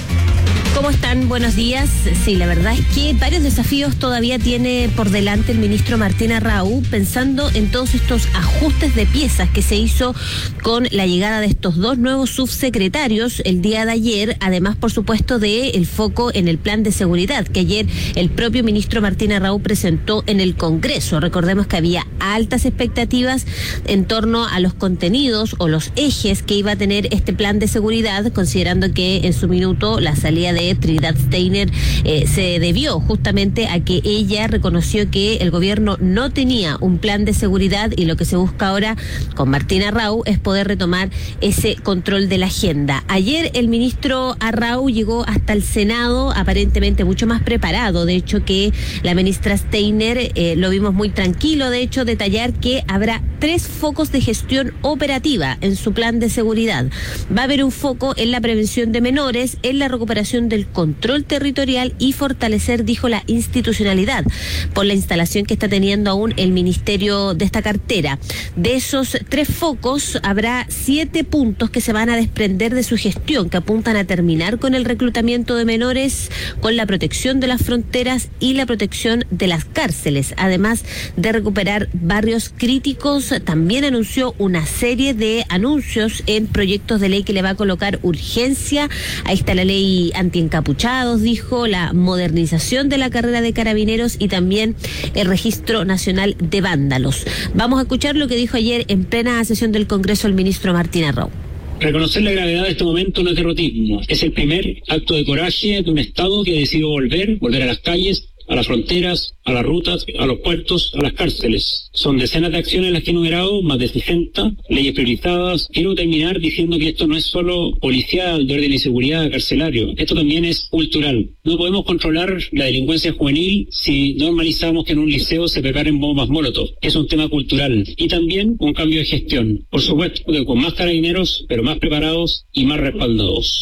¿Cómo están? Buenos días. Sí, la verdad es que varios desafíos todavía tiene por delante el ministro Martín Arrau, pensando en todos estos ajustes de piezas que se hizo con la llegada de estos dos nuevos subsecretarios el día de ayer, además, por supuesto, de el foco en el plan de seguridad que ayer el propio ministro Martín Arrau presentó en el Congreso. Recordemos que había altas expectativas en torno a los contenidos o los ejes que iba a tener este plan de seguridad, considerando que en su minuto la salida de Trinidad Steiner eh, se debió justamente a que ella reconoció que el gobierno no tenía un plan de seguridad, y lo que se busca ahora con Martín Arrau es poder retomar ese control de la agenda. Ayer el ministro Arrau llegó hasta el Senado aparentemente mucho más preparado, de hecho, que la ministra Steiner. Eh, lo vimos muy tranquilo, de hecho, detallar que habrá tres focos de gestión operativa en su plan de seguridad. Va a haber un foco en la prevención de menores, en la recuperación del control territorial y fortalecer, dijo, la institucionalidad por la instalación que está teniendo aún el ministerio de esta cartera. De esos tres focos habrá siete puntos que se van a desprender de su gestión, que apuntan a terminar con el reclutamiento de menores, con la protección de las fronteras y la protección de las cárceles, además de recuperar barrios críticos. También anunció una serie de anuncios en proyectos de ley que le va a colocar urgencia. Ahí está la ley antiencapuchados, dijo, la modernización de la carrera de carabineros y también el registro nacional de vándalos. Vamos a escuchar lo que dijo ayer en plena sesión del Congreso el ministro Martín Arrau. Reconocer la gravedad de este momento no es derrotismo, es el primer acto de coraje de un Estado que ha decidido volver, volver a las calles, a las fronteras, a las rutas, a los puertos, a las cárceles. Son decenas de acciones las que he enumerado, más de sesenta, leyes priorizadas. Quiero terminar diciendo que esto no es solo policial, de orden y seguridad, carcelario. Esto también es cultural. No podemos controlar la delincuencia juvenil si normalizamos que en un liceo se preparen bombas molotov. Es un tema cultural. Y también un cambio de gestión. Por supuesto que con más carabineros, pero más preparados y más respaldados.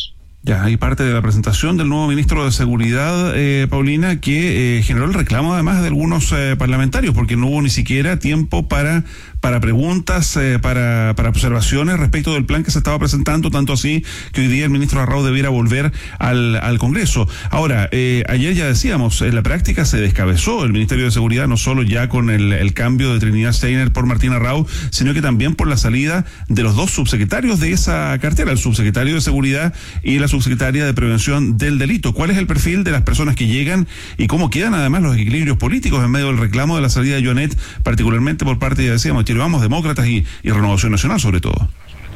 Ya, hay parte de la presentación del nuevo ministro de Seguridad, eh, Paulina, que eh, generó el reclamo además de algunos eh, parlamentarios, porque no hubo ni siquiera tiempo para para preguntas, eh, para para observaciones respecto del plan que se estaba presentando, tanto así que hoy día el ministro Arrau debiera volver al, al Congreso. Ahora, eh, ayer ya decíamos, en la práctica se descabezó el Ministerio de Seguridad, no solo ya con el, el cambio de Trinidad Steiner por Martín Arrau, sino que también por la salida de los dos subsecretarios de esa cartera, el subsecretario de Seguridad y la subsecretaria de Prevención del Delito. ¿Cuál es el perfil de las personas que llegan y cómo quedan además los equilibrios políticos en medio del reclamo de la salida de Joanet, particularmente por parte, ya decíamos, Vamos, demócratas y, y Renovación Nacional sobre todo?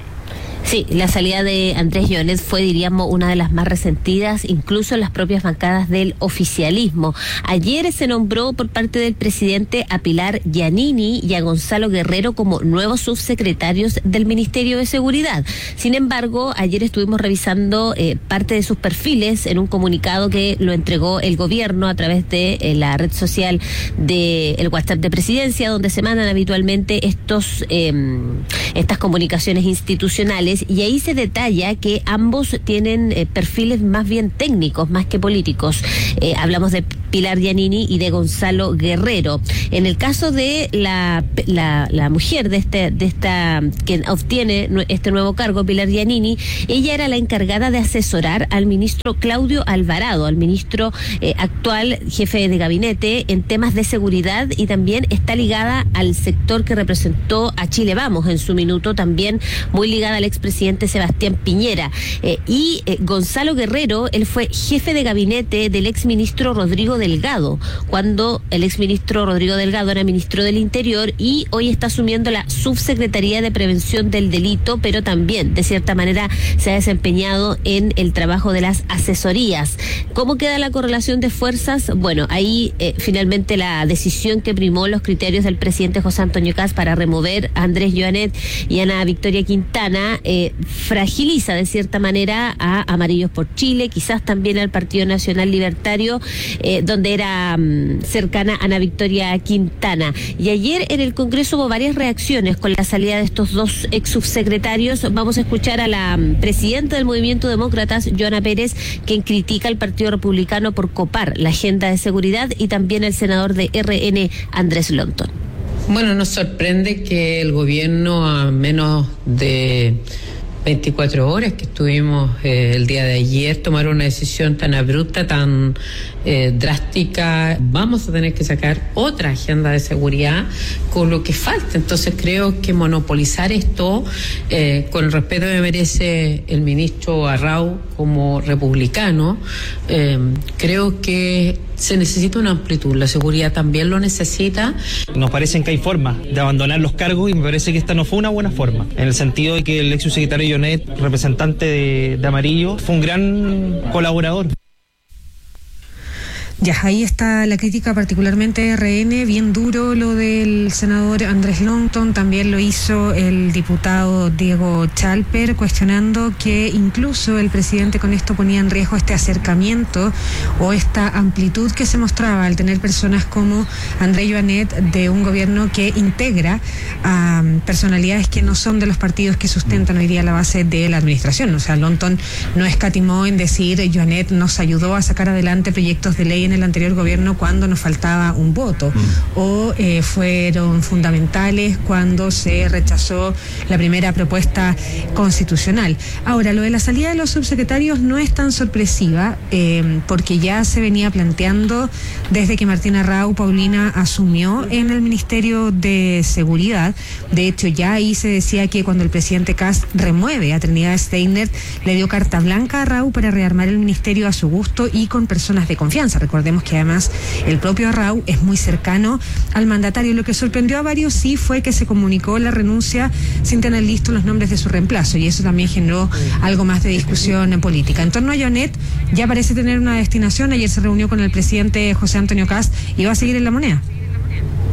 Sí, la salida de Andrés Joanet fue, diríamos, una de las más resentidas, incluso en las propias bancadas del oficialismo. Ayer se nombró por parte del presidente a Pilar Giannini y a Gonzalo Guerrero como nuevos subsecretarios del Ministerio de Seguridad. Sin embargo, ayer estuvimos revisando eh, parte de sus perfiles en un comunicado que lo entregó el gobierno a través de eh, la red social de el WhatsApp de Presidencia, donde se mandan habitualmente estos eh, estas comunicaciones institucionales. Y ahí se detalla que ambos tienen eh, perfiles más bien técnicos, más que políticos. Eh, hablamos de Pilar Giannini y de Gonzalo Guerrero. En el caso de la la, la mujer de este de esta que obtiene este nuevo cargo, Pilar Giannini, ella era la encargada de asesorar al ministro Claudio Alvarado, al ministro eh, actual jefe de gabinete en temas de seguridad, y también está ligada al sector que representó a Chile Vamos en su minuto, también muy ligada al expresidente Sebastián Piñera. Eh, y eh, Gonzalo Guerrero, él fue jefe de gabinete del exministro Rodrigo Delgado, cuando el exministro Rodrigo Delgado era ministro del Interior, y hoy está asumiendo la subsecretaría de Prevención del Delito, pero también, de cierta manera, se ha desempeñado en el trabajo de las asesorías. ¿Cómo queda la correlación de fuerzas? Bueno, ahí eh, finalmente la decisión que primó los criterios del presidente José Antonio Kast para remover a Andrés Joanet y a Ana Victoria Quintana eh, fragiliza de cierta manera a Amarillos por Chile, quizás también al Partido Nacional Libertario, eh, donde era um, cercana a Ana Victoria Quintana. Y ayer en el Congreso hubo varias reacciones con la salida de estos dos ex subsecretarios. Vamos a escuchar a la um, presidenta del Movimiento Demócratas, Joana Pérez, quien critica al Partido Republicano por copar la agenda de seguridad, y también el senador de R N, Andrés Lonton. Bueno, nos sorprende que el gobierno, a menos de veinticuatro horas que estuvimos eh, el día de ayer, tomar una decisión tan abrupta, tan eh, drástica. Vamos a tener que sacar otra agenda de seguridad con lo que falta. Entonces creo que monopolizar esto, eh, con el respeto que merece el ministro Arrau como republicano, eh, creo que se necesita una amplitud. La seguridad también lo necesita. Nos parece que hay forma de abandonar los cargos, y me parece que esta no fue una buena forma, en el sentido de que el ex subsecretario Joanet, representante de, de Amarillo, fue un gran colaborador. Ya, ahí está la crítica, particularmente de R N, bien duro lo del senador Andrés Lonton, también lo hizo el diputado Diego Chalper, cuestionando que incluso el presidente con esto ponía en riesgo este acercamiento o esta amplitud que se mostraba al tener personas como Andrés Joanet de un gobierno que integra a personalidades que no son de los partidos que sustentan hoy día la base de la administración. O sea, Lonton no escatimó en decir: Joanet nos ayudó a sacar adelante proyectos de ley en el anterior gobierno cuando nos faltaba un voto, mm. o eh, fueron fundamentales cuando se rechazó la primera propuesta constitucional. Ahora, lo de la salida de los subsecretarios no es tan sorpresiva, eh, porque ya se venía planteando desde que Martín Arrau, Paulina, asumió en el Ministerio de Seguridad. De hecho, ya ahí se decía que cuando el presidente Kast remueve a Trinidad Steiner, le dio carta blanca a Arrau para rearmar el ministerio a su gusto y con personas de confianza. Recordemos que además el propio Arrau es muy cercano al mandatario. Lo que sorprendió a varios sí fue que se comunicó la renuncia sin tener listos los nombres de su reemplazo, y eso también generó algo más de discusión política. En torno a Joanet ya parece tener una destinación. Ayer se reunió con el presidente José Antonio Kast y va a seguir en La Moneda.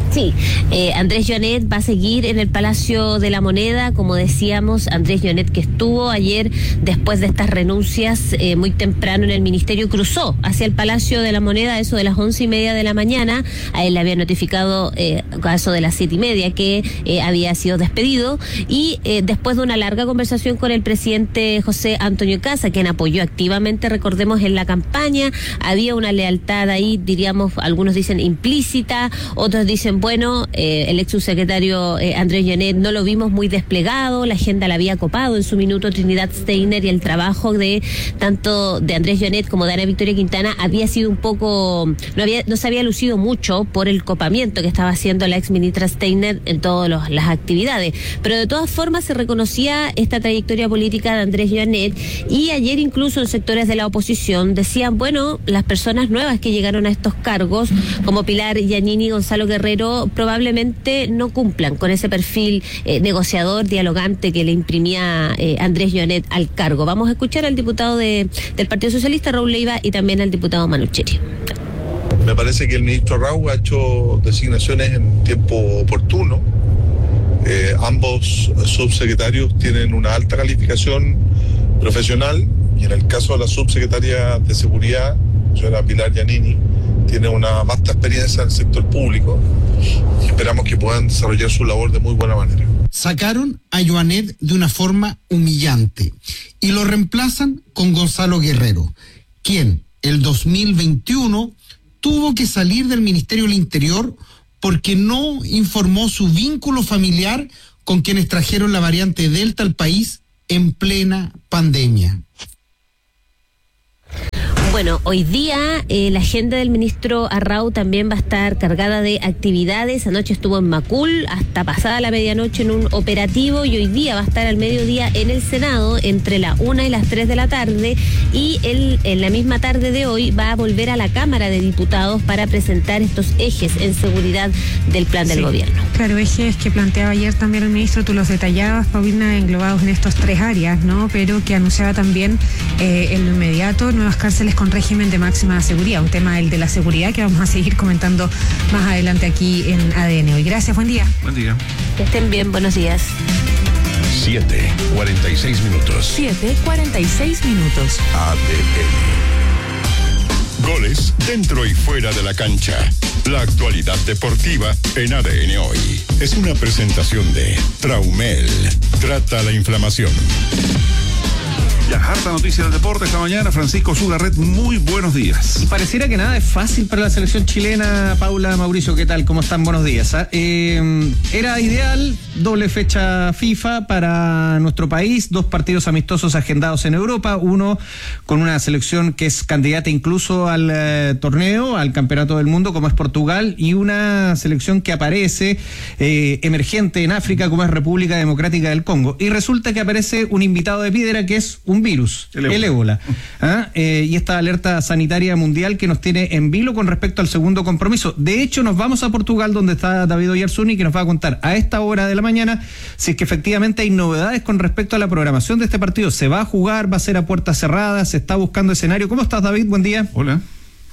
Sí, eh, Andrés Jonet va a seguir en el Palacio de la Moneda, como decíamos, Andrés Jonet, que estuvo ayer después de estas renuncias eh, muy temprano en el ministerio, cruzó hacia el Palacio de la Moneda a eso de las once y media de la mañana. A él le había notificado eh, a eso de las siete y media que eh, había sido despedido, y eh, después de una larga conversación con el presidente José Antonio Kassa, quien apoyó activamente, recordemos, en la campaña, había una lealtad ahí, diríamos, algunos dicen implícita, otros dicen bueno, eh, el ex subsecretario eh, Andrés Jonet no lo vimos muy desplegado, la agenda la había copado en su minuto Trinidad Steiner, y el trabajo de tanto de Andrés Jonet como de Ana Victoria Quintana había sido un poco, no había, no se había lucido mucho por el copamiento que estaba haciendo la ex ministra Steiner en todas las actividades, pero de todas formas se reconocía esta trayectoria política de Andrés Jonet, y ayer incluso en sectores de la oposición decían, bueno, las personas nuevas que llegaron a estos cargos, como Pilar Giannini y Gonzalo Guerrero, probablemente no cumplan con ese perfil eh, negociador, dialogante que le imprimía eh, Andrés Jonet al cargo. Vamos a escuchar al diputado de, del Partido Socialista, Raúl Leiva, y también al diputado Manucheri. Me parece que el ministro Raúl ha hecho designaciones en tiempo oportuno. Eh, ambos subsecretarios tienen una alta calificación profesional, y en el caso de la subsecretaria de Seguridad, señora Pilar Giannini, tiene una vasta experiencia en el sector público, y esperamos que puedan desarrollar su labor de muy buena manera. Sacaron a Jonet de una forma humillante y lo reemplazan con Gonzalo Guerrero, quien el dos mil veintiuno tuvo que salir del Ministerio del Interior porque no informó su vínculo familiar con quienes trajeron la variante Delta al país en plena pandemia. Bueno, hoy día eh, la agenda del ministro Arrau también va a estar cargada de actividades. Anoche estuvo en Macul hasta pasada la medianoche en un operativo, y hoy día va a estar al mediodía en el Senado entre la una y las tres de la tarde, y él en la misma tarde de hoy va a volver a la Cámara de Diputados para presentar estos ejes en seguridad del plan del sí, gobierno. Claro, ejes que planteaba ayer también el ministro, tú los detallabas, Paulina, englobados en estas tres áreas, ¿no? Pero que anunciaba también eh, en lo inmediato nuevas cárceles con régimen de máxima seguridad, un tema, el de la seguridad, que vamos a seguir comentando más adelante aquí en A D N Hoy. Gracias, buen día. Buen día. Que estén bien, buenos días. siete, cuarenta y seis minutos. siete, cuarenta y seis minutos. A D N. Goles dentro y fuera de la cancha. La actualidad deportiva en A D N Hoy. Es una presentación de Traumel. Trata la inflamación. Ya, harta noticia del deporte esta mañana. Francisco Sugarret, muy buenos días. Y pareciera que nada es fácil para la selección chilena. Paula, Mauricio, ¿qué tal? ¿Cómo están? Buenos días. ¿eh? Eh, era ideal, doble fecha FIFA para nuestro país, dos partidos amistosos agendados en Europa, uno con una selección que es candidata incluso al eh, torneo, al campeonato del mundo, como es Portugal, y una selección que aparece eh, emergente en África, como es República Democrática del Congo. Y resulta que aparece un invitado de piedra que es un virus, el ébola, el ébola. ¿Ah? Eh, y esta alerta sanitaria mundial que nos tiene en vilo con respecto al segundo compromiso. De hecho, nos vamos a Portugal, donde está David Oyarzuni, que nos va a contar a esta hora de la mañana si es que efectivamente hay novedades con respecto a la programación de este partido. ¿Se va a jugar? ¿Va a ser a puertas cerradas? ¿Se está buscando escenario? ¿Cómo estás, David? Buen día. Hola.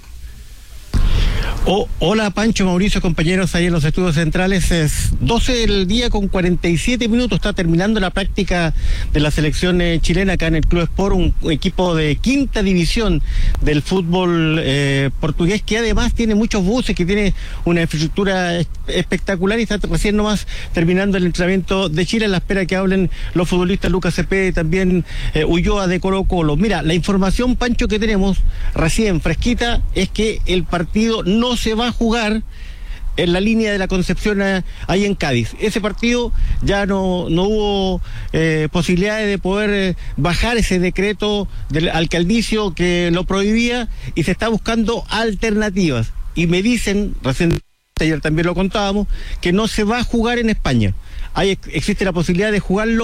Oh, hola Pancho, Mauricio, compañeros ahí en los estudios centrales. Es doce del día con cuarenta y siete minutos. Está terminando la práctica de la selección eh, chilena acá en el Club Sport, un, un equipo de quinta división del fútbol eh, portugués, que además tiene muchos buses, que tiene una infraestructura es, espectacular, y está recién nomás terminando el entrenamiento de Chile, en la espera que hablen los futbolistas Lucas Cepeda y también eh, Ulloa de Colo Colo. Mira, la información, Pancho, que tenemos recién fresquita es que el partido no se va a jugar en la línea de la Concepción ahí en Cádiz. Ese partido ya no, no hubo eh, posibilidades de poder eh, bajar ese decreto del alcaldicio que lo prohibía, y se está buscando alternativas. Y me dicen, recién ayer también lo contábamos, que no se va a jugar en España. Hay, existe la posibilidad de jugarlo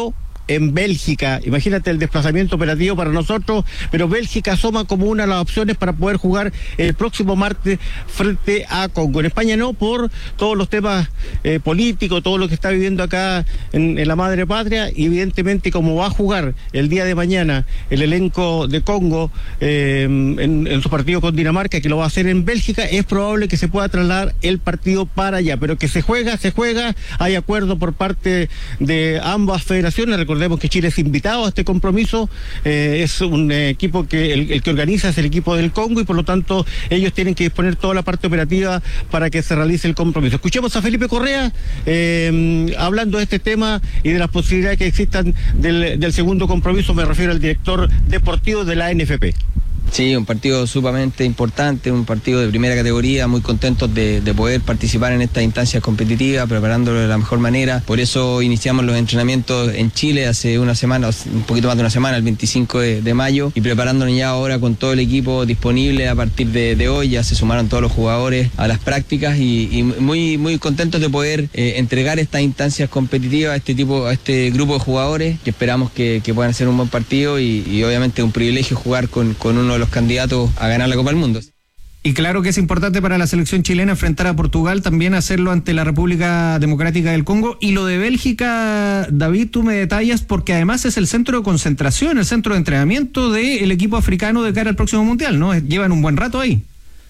en Bélgica. Imagínate el desplazamiento operativo para nosotros, pero Bélgica asoma como una de las opciones para poder jugar el próximo martes frente a Congo. En España no, por todos los temas eh, políticos, todo lo que está viviendo acá en, en la madre patria, y evidentemente como va a jugar el día de mañana el elenco de Congo eh, en, en su partido con Dinamarca, que lo va a hacer en Bélgica, es probable que se pueda trasladar el partido para allá, pero que se juega, se juega, hay acuerdo por parte de ambas federaciones. Recordemos que Chile es invitado a este compromiso, eh, es un eh, equipo que el, el que organiza es el equipo del Congo, y por lo tanto ellos tienen que disponer toda la parte operativa para que se realice el compromiso. Escuchemos a Felipe Correa eh, hablando de este tema y de las posibilidades que existan del, del segundo compromiso. Me refiero al director deportivo de la N F P. Sí, un partido sumamente importante, un partido de primera categoría, muy contentos de, de poder participar en estas instancias competitivas, preparándolo de la mejor manera. Por eso iniciamos los entrenamientos en Chile hace una semana, un poquito más de una semana, el veinticinco de mayo, y preparándonos ya ahora con todo el equipo disponible a partir de, de hoy. Ya se sumaron todos los jugadores a las prácticas y, y muy, muy contentos de poder eh, entregar estas instancias competitivas a este tipo, a este grupo de jugadores, que esperamos que, que puedan hacer un buen partido, y, y obviamente un privilegio jugar con, con uno de los candidatos a ganar la Copa del Mundo. Y claro que es importante para la selección chilena enfrentar a Portugal, también hacerlo ante la República Democrática del Congo. Y lo de Bélgica, David, tú me detallas, porque además es el centro de concentración, el centro de entrenamiento del equipo africano de cara al próximo Mundial, ¿no? Llevan un buen rato ahí.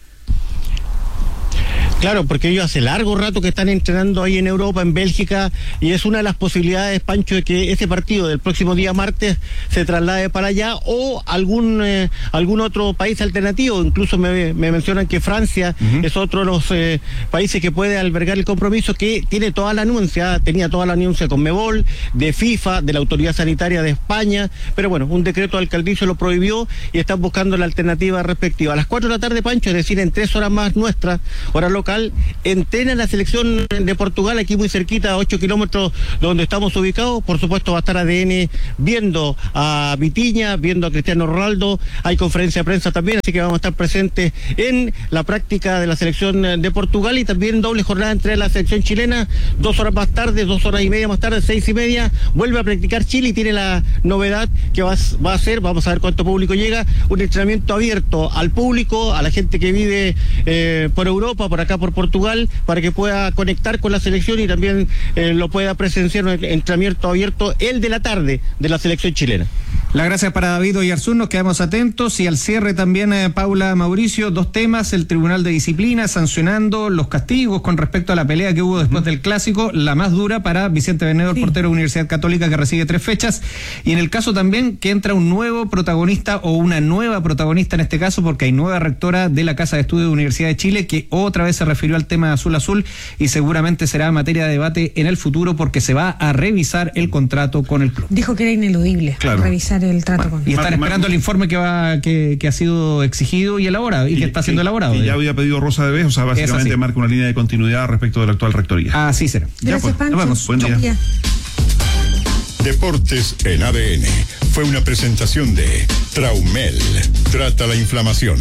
Claro, porque ellos hace largo rato que están entrenando ahí en Europa, en Bélgica, y es una de las posibilidades, Pancho, de que ese partido del próximo día martes se traslade para allá, o algún eh, algún otro país alternativo. Incluso me, me mencionan que Francia uh-huh. es otro de los eh, países que puede albergar el compromiso, que tiene toda la anuncia, tenía toda la anuncia con Conmebol, de FIFA, de la Autoridad Sanitaria de España, pero bueno, un decreto alcaldicio lo prohibió y están buscando la alternativa respectiva. A las cuatro de la tarde, Pancho, es decir, en tres horas más nuestra, hora local, entrena la selección de Portugal, aquí muy cerquita, a ocho kilómetros de donde estamos ubicados. Por supuesto va a estar A D N viendo a Vitinha, viendo a Cristiano Ronaldo, hay conferencia de prensa también, así que vamos a estar presentes en la práctica de la selección de Portugal, y también doble jornada entre la selección chilena. Dos horas más tarde, dos horas y media más tarde, seis y media, vuelve a practicar Chile, y tiene la novedad que va, va a ser, vamos a ver cuánto público llega, un entrenamiento abierto al público, a la gente que vive eh, por Europa, por acá por Portugal, para que pueda conectar con la selección y también eh, lo pueda presenciar un entrenamiento abierto el de la tarde de la selección chilena. Las gracias para David Oyarzún, nos quedamos atentos, y al cierre también eh, Paula, Mauricio, dos temas: el Tribunal de Disciplina sancionando los castigos con respecto a la pelea que hubo después uh-huh. del Clásico, la más dura para Vicente Venedo, el sí. portero de Universidad Católica, que recibe tres fechas, y en el caso también que entra un nuevo protagonista, o una nueva protagonista en este caso, porque hay nueva rectora de la Casa de Estudios de Universidad de Chile, que otra vez se refirió al tema azul azul, y seguramente será materia de debate en el futuro, porque se va a revisar el contrato con el club. Dijo que era ineludible claro. revisar el trato bueno, con y están esperando el informe que va que, que ha sido exigido y elaborado, y, y que está siendo elaborado. Y ya había pedido Rosa de Vez, o sea, básicamente marca una línea de continuidad respecto de la actual rectoría. Así será. Gracias, ya, pues, Pancho. Nos vemos. Buen día. día. Deportes en A D N fue una presentación de Traumel. Trata la inflamación.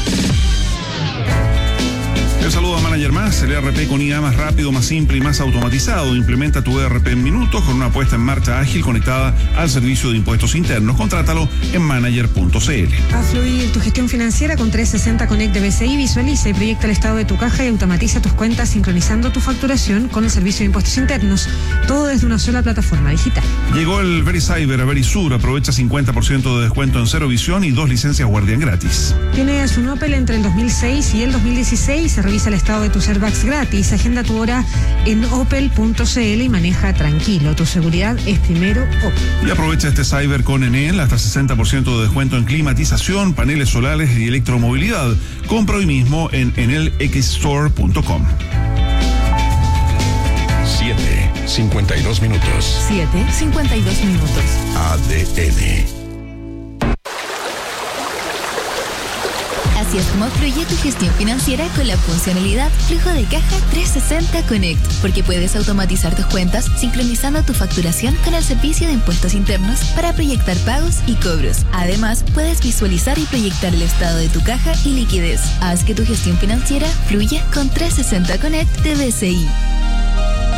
El saludo a Manager Más, el E R P con I A más rápido, más simple y más automatizado. Implementa tu E R P en minutos con una puesta en marcha ágil conectada al servicio de impuestos internos. Contrátalo en manager punto c l. A fluir tu gestión financiera con trescientos sesenta Connect de B C I. Visualiza y proyecta el estado de tu caja y automatiza tus cuentas sincronizando tu facturación con el servicio de impuestos internos. Todo desde una sola plataforma digital. Llegó el VeriCyber a Verisur. Aprovecha cincuenta por ciento de descuento en Cero Visión y dos licencias Guardián gratis. Tienes un Opel entre el dos mil seis y el dos mil dieciséis. Se revisa el estado de tus airbags gratis. Agenda tu hora en opel punto c l y maneja tranquilo. Tu seguridad es primero Opel. Y aprovecha este cyber con Enel, hasta sesenta por ciento de descuento en climatización, paneles solares y electromovilidad. Compra hoy mismo en enel x store punto com. siete, cincuenta y dos minutos. siete, cincuenta y dos minutos. A D N. Así es como fluye tu gestión financiera con la funcionalidad Flujo de Caja trescientos sesenta Connect, porque puedes automatizar tus cuentas sincronizando tu facturación con el servicio de impuestos internos para proyectar pagos y cobros. Además, puedes visualizar y proyectar el estado de tu caja y liquidez. Haz que tu gestión financiera fluya con trescientos sesenta Connect de B C I.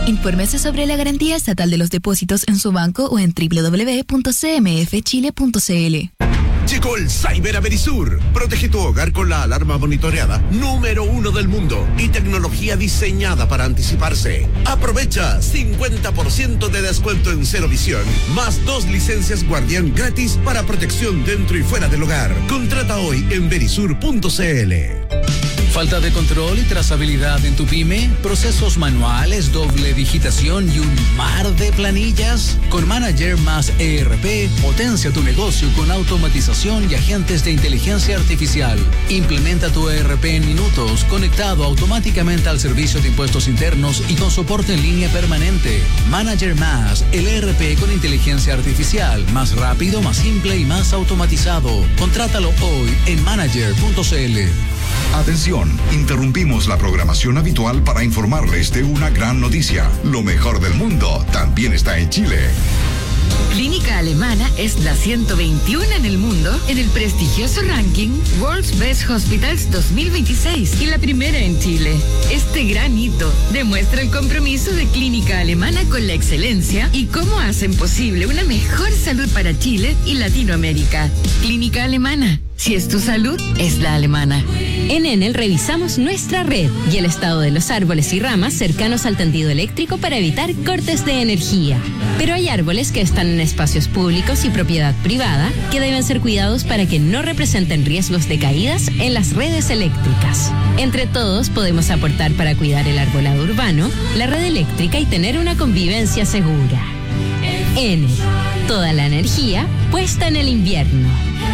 Infórmese sobre la garantía estatal de los depósitos en su banco o en doble u doble u doble u punto c m f chile punto c l. Llegó el Cyber a Verisur. Protege tu hogar con la alarma monitoreada número uno del mundo y tecnología diseñada para anticiparse. Aprovecha cincuenta por ciento de descuento en Cero Visión, más dos licencias Guardián gratis para protección dentro y fuera del hogar. Contrata hoy en verisur punto c l. Falta de control y trazabilidad en tu pyme, procesos manuales, doble digitación y un mar de planillas. Con Manager más E R P, potencia tu negocio con automatización y agentes de inteligencia artificial. Implementa tu E R P en minutos, conectado automáticamente al servicio de impuestos internos y con soporte en línea permanente. Manager más, el E R P con inteligencia artificial, más rápido, más simple y más automatizado. Contrátalo hoy en manager punto c l. Atención, interrumpimos la programación habitual para informarles de una gran noticia. Lo mejor del mundo también está en Chile. Clínica Alemana es la ciento veintiuno en el mundo en el prestigioso ranking World's Best Hospitals dos mil veintiséis y la primera en Chile. Este gran hito demuestra el compromiso de Clínica Alemana con la excelencia y cómo hacen posible una mejor salud para Chile y Latinoamérica. Clínica Alemana. Si es tu salud, es la alemana. En Enel revisamos nuestra red y el estado de los árboles y ramas cercanos al tendido eléctrico para evitar cortes de energía. Pero hay árboles que están en espacios públicos y propiedad privada que deben ser cuidados para que no representen riesgos de caídas en las redes eléctricas. Entre todos podemos aportar para cuidar el arbolado urbano, la red eléctrica y tener una convivencia segura. Enel, toda la energía puesta en el invierno.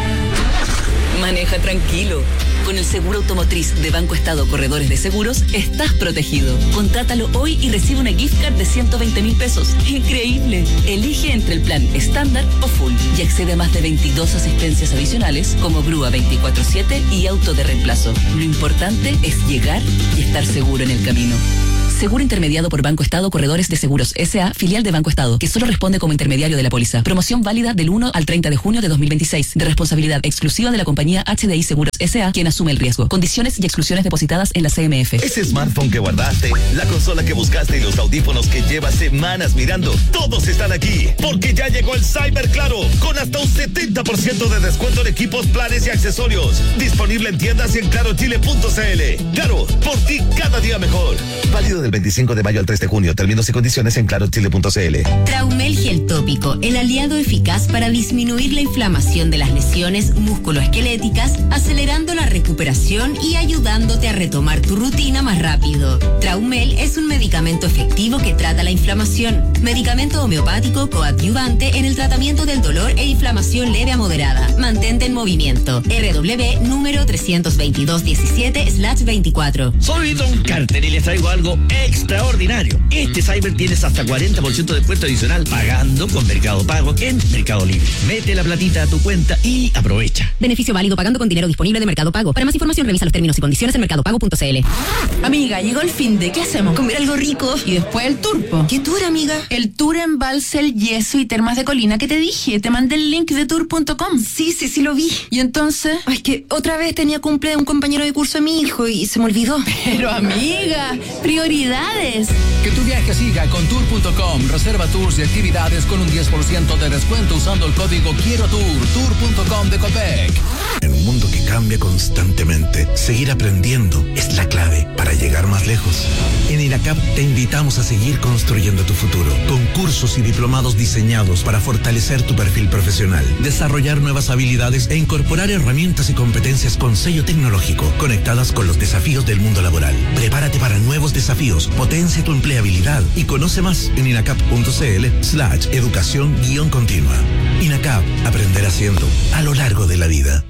Maneja tranquilo. Con el seguro automotriz de Banco Estado Corredores de Seguros, estás protegido. Contrátalo hoy y recibe una gift card de ciento veinte mil pesos. ¡Increíble! Elige entre el plan estándar o full y accede a más de veintidós asistencias adicionales como grúa veinticuatro siete y auto de reemplazo. Lo importante es llegar y estar seguro en el camino. Seguro intermediado por Banco Estado Corredores de Seguros S A, filial de Banco Estado, que solo responde como intermediario de la póliza. Promoción válida del uno al treinta de junio de dos mil veintiséis, de responsabilidad exclusiva de la compañía H D I Seguros S A, quien asume el riesgo. Condiciones y exclusiones depositadas en la C M F. Ese smartphone que guardaste, la consola que buscaste y los audífonos que llevas semanas mirando, todos están aquí, porque ya llegó el Cyber Claro, con hasta un setenta por ciento de descuento en equipos, planes y accesorios. Disponible en tiendas y en claro chile punto c l. Claro, por ti cada día mejor. Válido del veinticinco de mayo al tres de junio. Términos y condiciones en claro chile punto c l. Traumel Gel Tópico, el aliado eficaz para disminuir la inflamación de las lesiones musculoesqueléticas, acelerando la recuperación y ayudándote a retomar tu rutina más rápido. Traumel es un medicamento efectivo que trata la inflamación. Medicamento homeopático coadyuvante en el tratamiento del dolor e inflamación leve a moderada. Mantente en movimiento. R W número trescientos veintidós diecisiete slash veinticuatro. Soy Don Carter y les traigo algo extraordinario. Este Cyber tienes hasta cuarenta por ciento de descuento adicional pagando con Mercado Pago en Mercado Libre. Mete la platita a tu cuenta y aprovecha. Beneficio válido pagando con dinero disponible de Mercado Pago. Para más información revisa los términos y condiciones en mercado pago punto c l. Amiga, llegó el fin de, ¿qué hacemos? Comer algo rico y después el turpo. ¿Qué tour, amiga? El tour en Balsel, Yeso y Termas de Colina que te dije. Te mandé el link de tour punto com. Sí, sí, sí lo vi. ¿Y entonces? Ay, es que otra vez tenía cumple de un compañero de curso de mi hijo y se me olvidó. Pero amiga, prioridades. Que tu viaje siga con tour punto com. Reserva tours y actividades con un diez por ciento de descuento usando el código Quiero Tour. tour punto com de Copec. En un mundo que cambia constantemente, seguir aprendiendo es la clave para llegar más lejos. En INACAP te invitamos a seguir construyendo tu futuro, con cursos y diplomados diseñados para fortalecer tu perfil profesional, desarrollar nuevas habilidades e incorporar herramientas y competencias con sello tecnológico, conectadas con los desafíos del mundo laboral. Prepárate para nuevos desafíos, potencia tu empleabilidad y conoce más en inacap punto c l slash educación guión continua. INACAP, aprender haciendo a lo largo de la vida.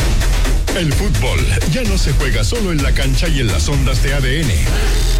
El fútbol ya no se juega solo en la cancha y en las ondas de A D N.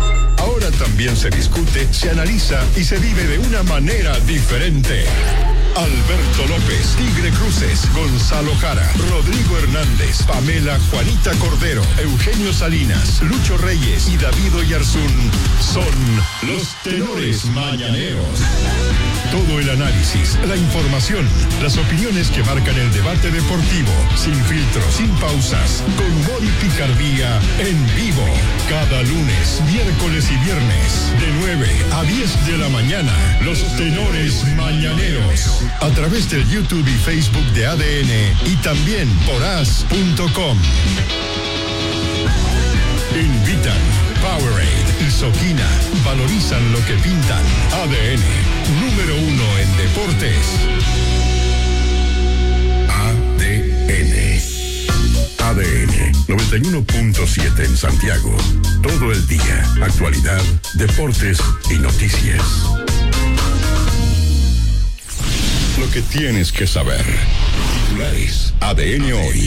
Ahora también se discute, se analiza y se vive de una manera diferente. Alberto López, Tigre Cruces, Gonzalo Jara, Rodrigo Hernández, Pamela Juanita Cordero, Eugenio Salinas, Lucho Reyes y David Oyarzún son los tenores mañaneros. Todo el análisis, la información, las opiniones que marcan el debate deportivo, sin filtros, sin pausas, con humor y picardía, en vivo. Cada lunes, miércoles y viernes, de nueve a diez de la mañana, los tenores mañaneros. A través del YouTube y Facebook de A D N y también por as punto com. Invitan Powerade y Soquina. Valorizan lo que pintan. A D N, número uno en deportes. A D N. A D N noventa y uno punto siete en Santiago. Todo el día. Actualidad, deportes y noticias. Lo que tienes que saber. Titulares. A D N hoy.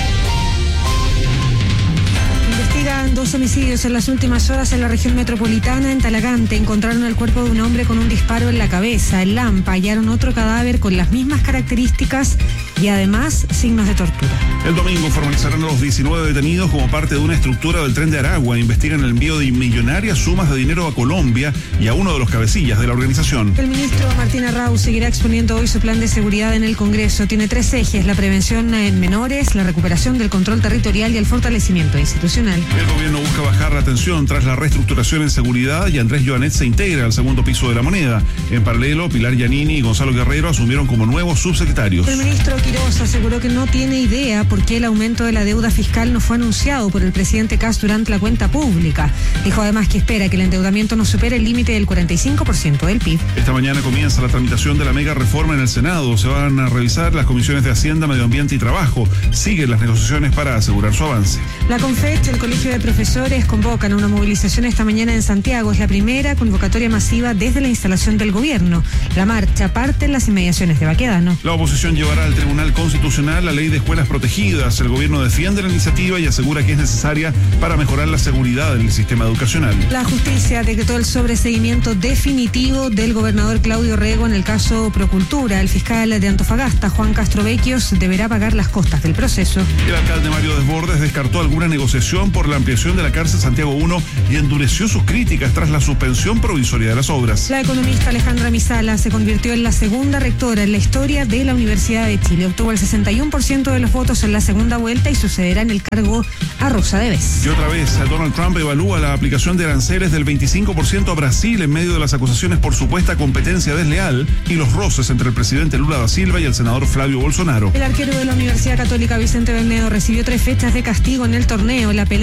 Investigan dos homicidios en las últimas horas en la región metropolitana. En Talagante encontraron el cuerpo de un hombre con un disparo en la cabeza. En Lampa hallaron otro cadáver con las mismas características y además signos de tortura. El domingo formalizarán a los diecinueve detenidos como parte de una estructura del Tren de Aragua. Investigan el envío de millonarias sumas de dinero a Colombia y a uno de los cabecillas de la organización. El ministro Martín Arrau seguirá exponiendo hoy su plan de seguridad en el Congreso. Tiene tres ejes: la prevención en menores, la recuperación del control territorial y el fortalecimiento institucional. El gobierno busca bajar la tensión tras la reestructuración en seguridad y Andrés Joanet se integra al segundo piso de la moneda. En paralelo, Pilar Giannini y Gonzalo Guerrero asumieron como nuevos subsecretarios. El ministro Quiroz aseguró que no tiene idea por qué el aumento de la deuda fiscal no fue anunciado por el presidente Kast durante la cuenta pública. Dijo además que espera que el endeudamiento no supere el límite del cuarenta y cinco por ciento del P I B. Esta mañana comienza la tramitación de la mega reforma en el Senado. Se van a revisar las comisiones de Hacienda, Medio Ambiente y Trabajo. Siguen las negociaciones para asegurar su avance. La CONFECH, el Colegio de Profesores, convocan una movilización esta mañana en Santiago. Es la primera convocatoria masiva desde la instalación del gobierno. La marcha parte en las inmediaciones de Baquedano. La oposición llevará al Tribunal Constitucional la ley de escuelas protegidas. El gobierno defiende la iniciativa y asegura que es necesaria para mejorar la seguridad en el sistema educacional. La justicia decretó el sobreseguimiento definitivo del gobernador Claudio Rego en el caso Procultura. El fiscal de Antofagasta, Juan Castrovecchios, deberá pagar las costas del proceso. El alcalde Mario Desbordes descartó alguna negociación por la ampliación de la cárcel Santiago uno y endureció sus críticas tras la suspensión provisoria de las obras. La economista Alejandra Misala se convirtió en la segunda rectora en la historia de la Universidad de Chile. Obtuvo el sesenta y uno por ciento de los votos en la segunda vuelta y sucederá en el cargo a Rosa de Vez. Y otra vez, Donald Trump evalúa la aplicación de aranceles del veinticinco por ciento a Brasil en medio de las acusaciones por supuesta competencia desleal y los roces entre el presidente Lula da Silva y el senador Flavio Bolsonaro. El arquero de la Universidad Católica Vicente Bernedo recibió tres fechas de castigo en el torneo. La pelea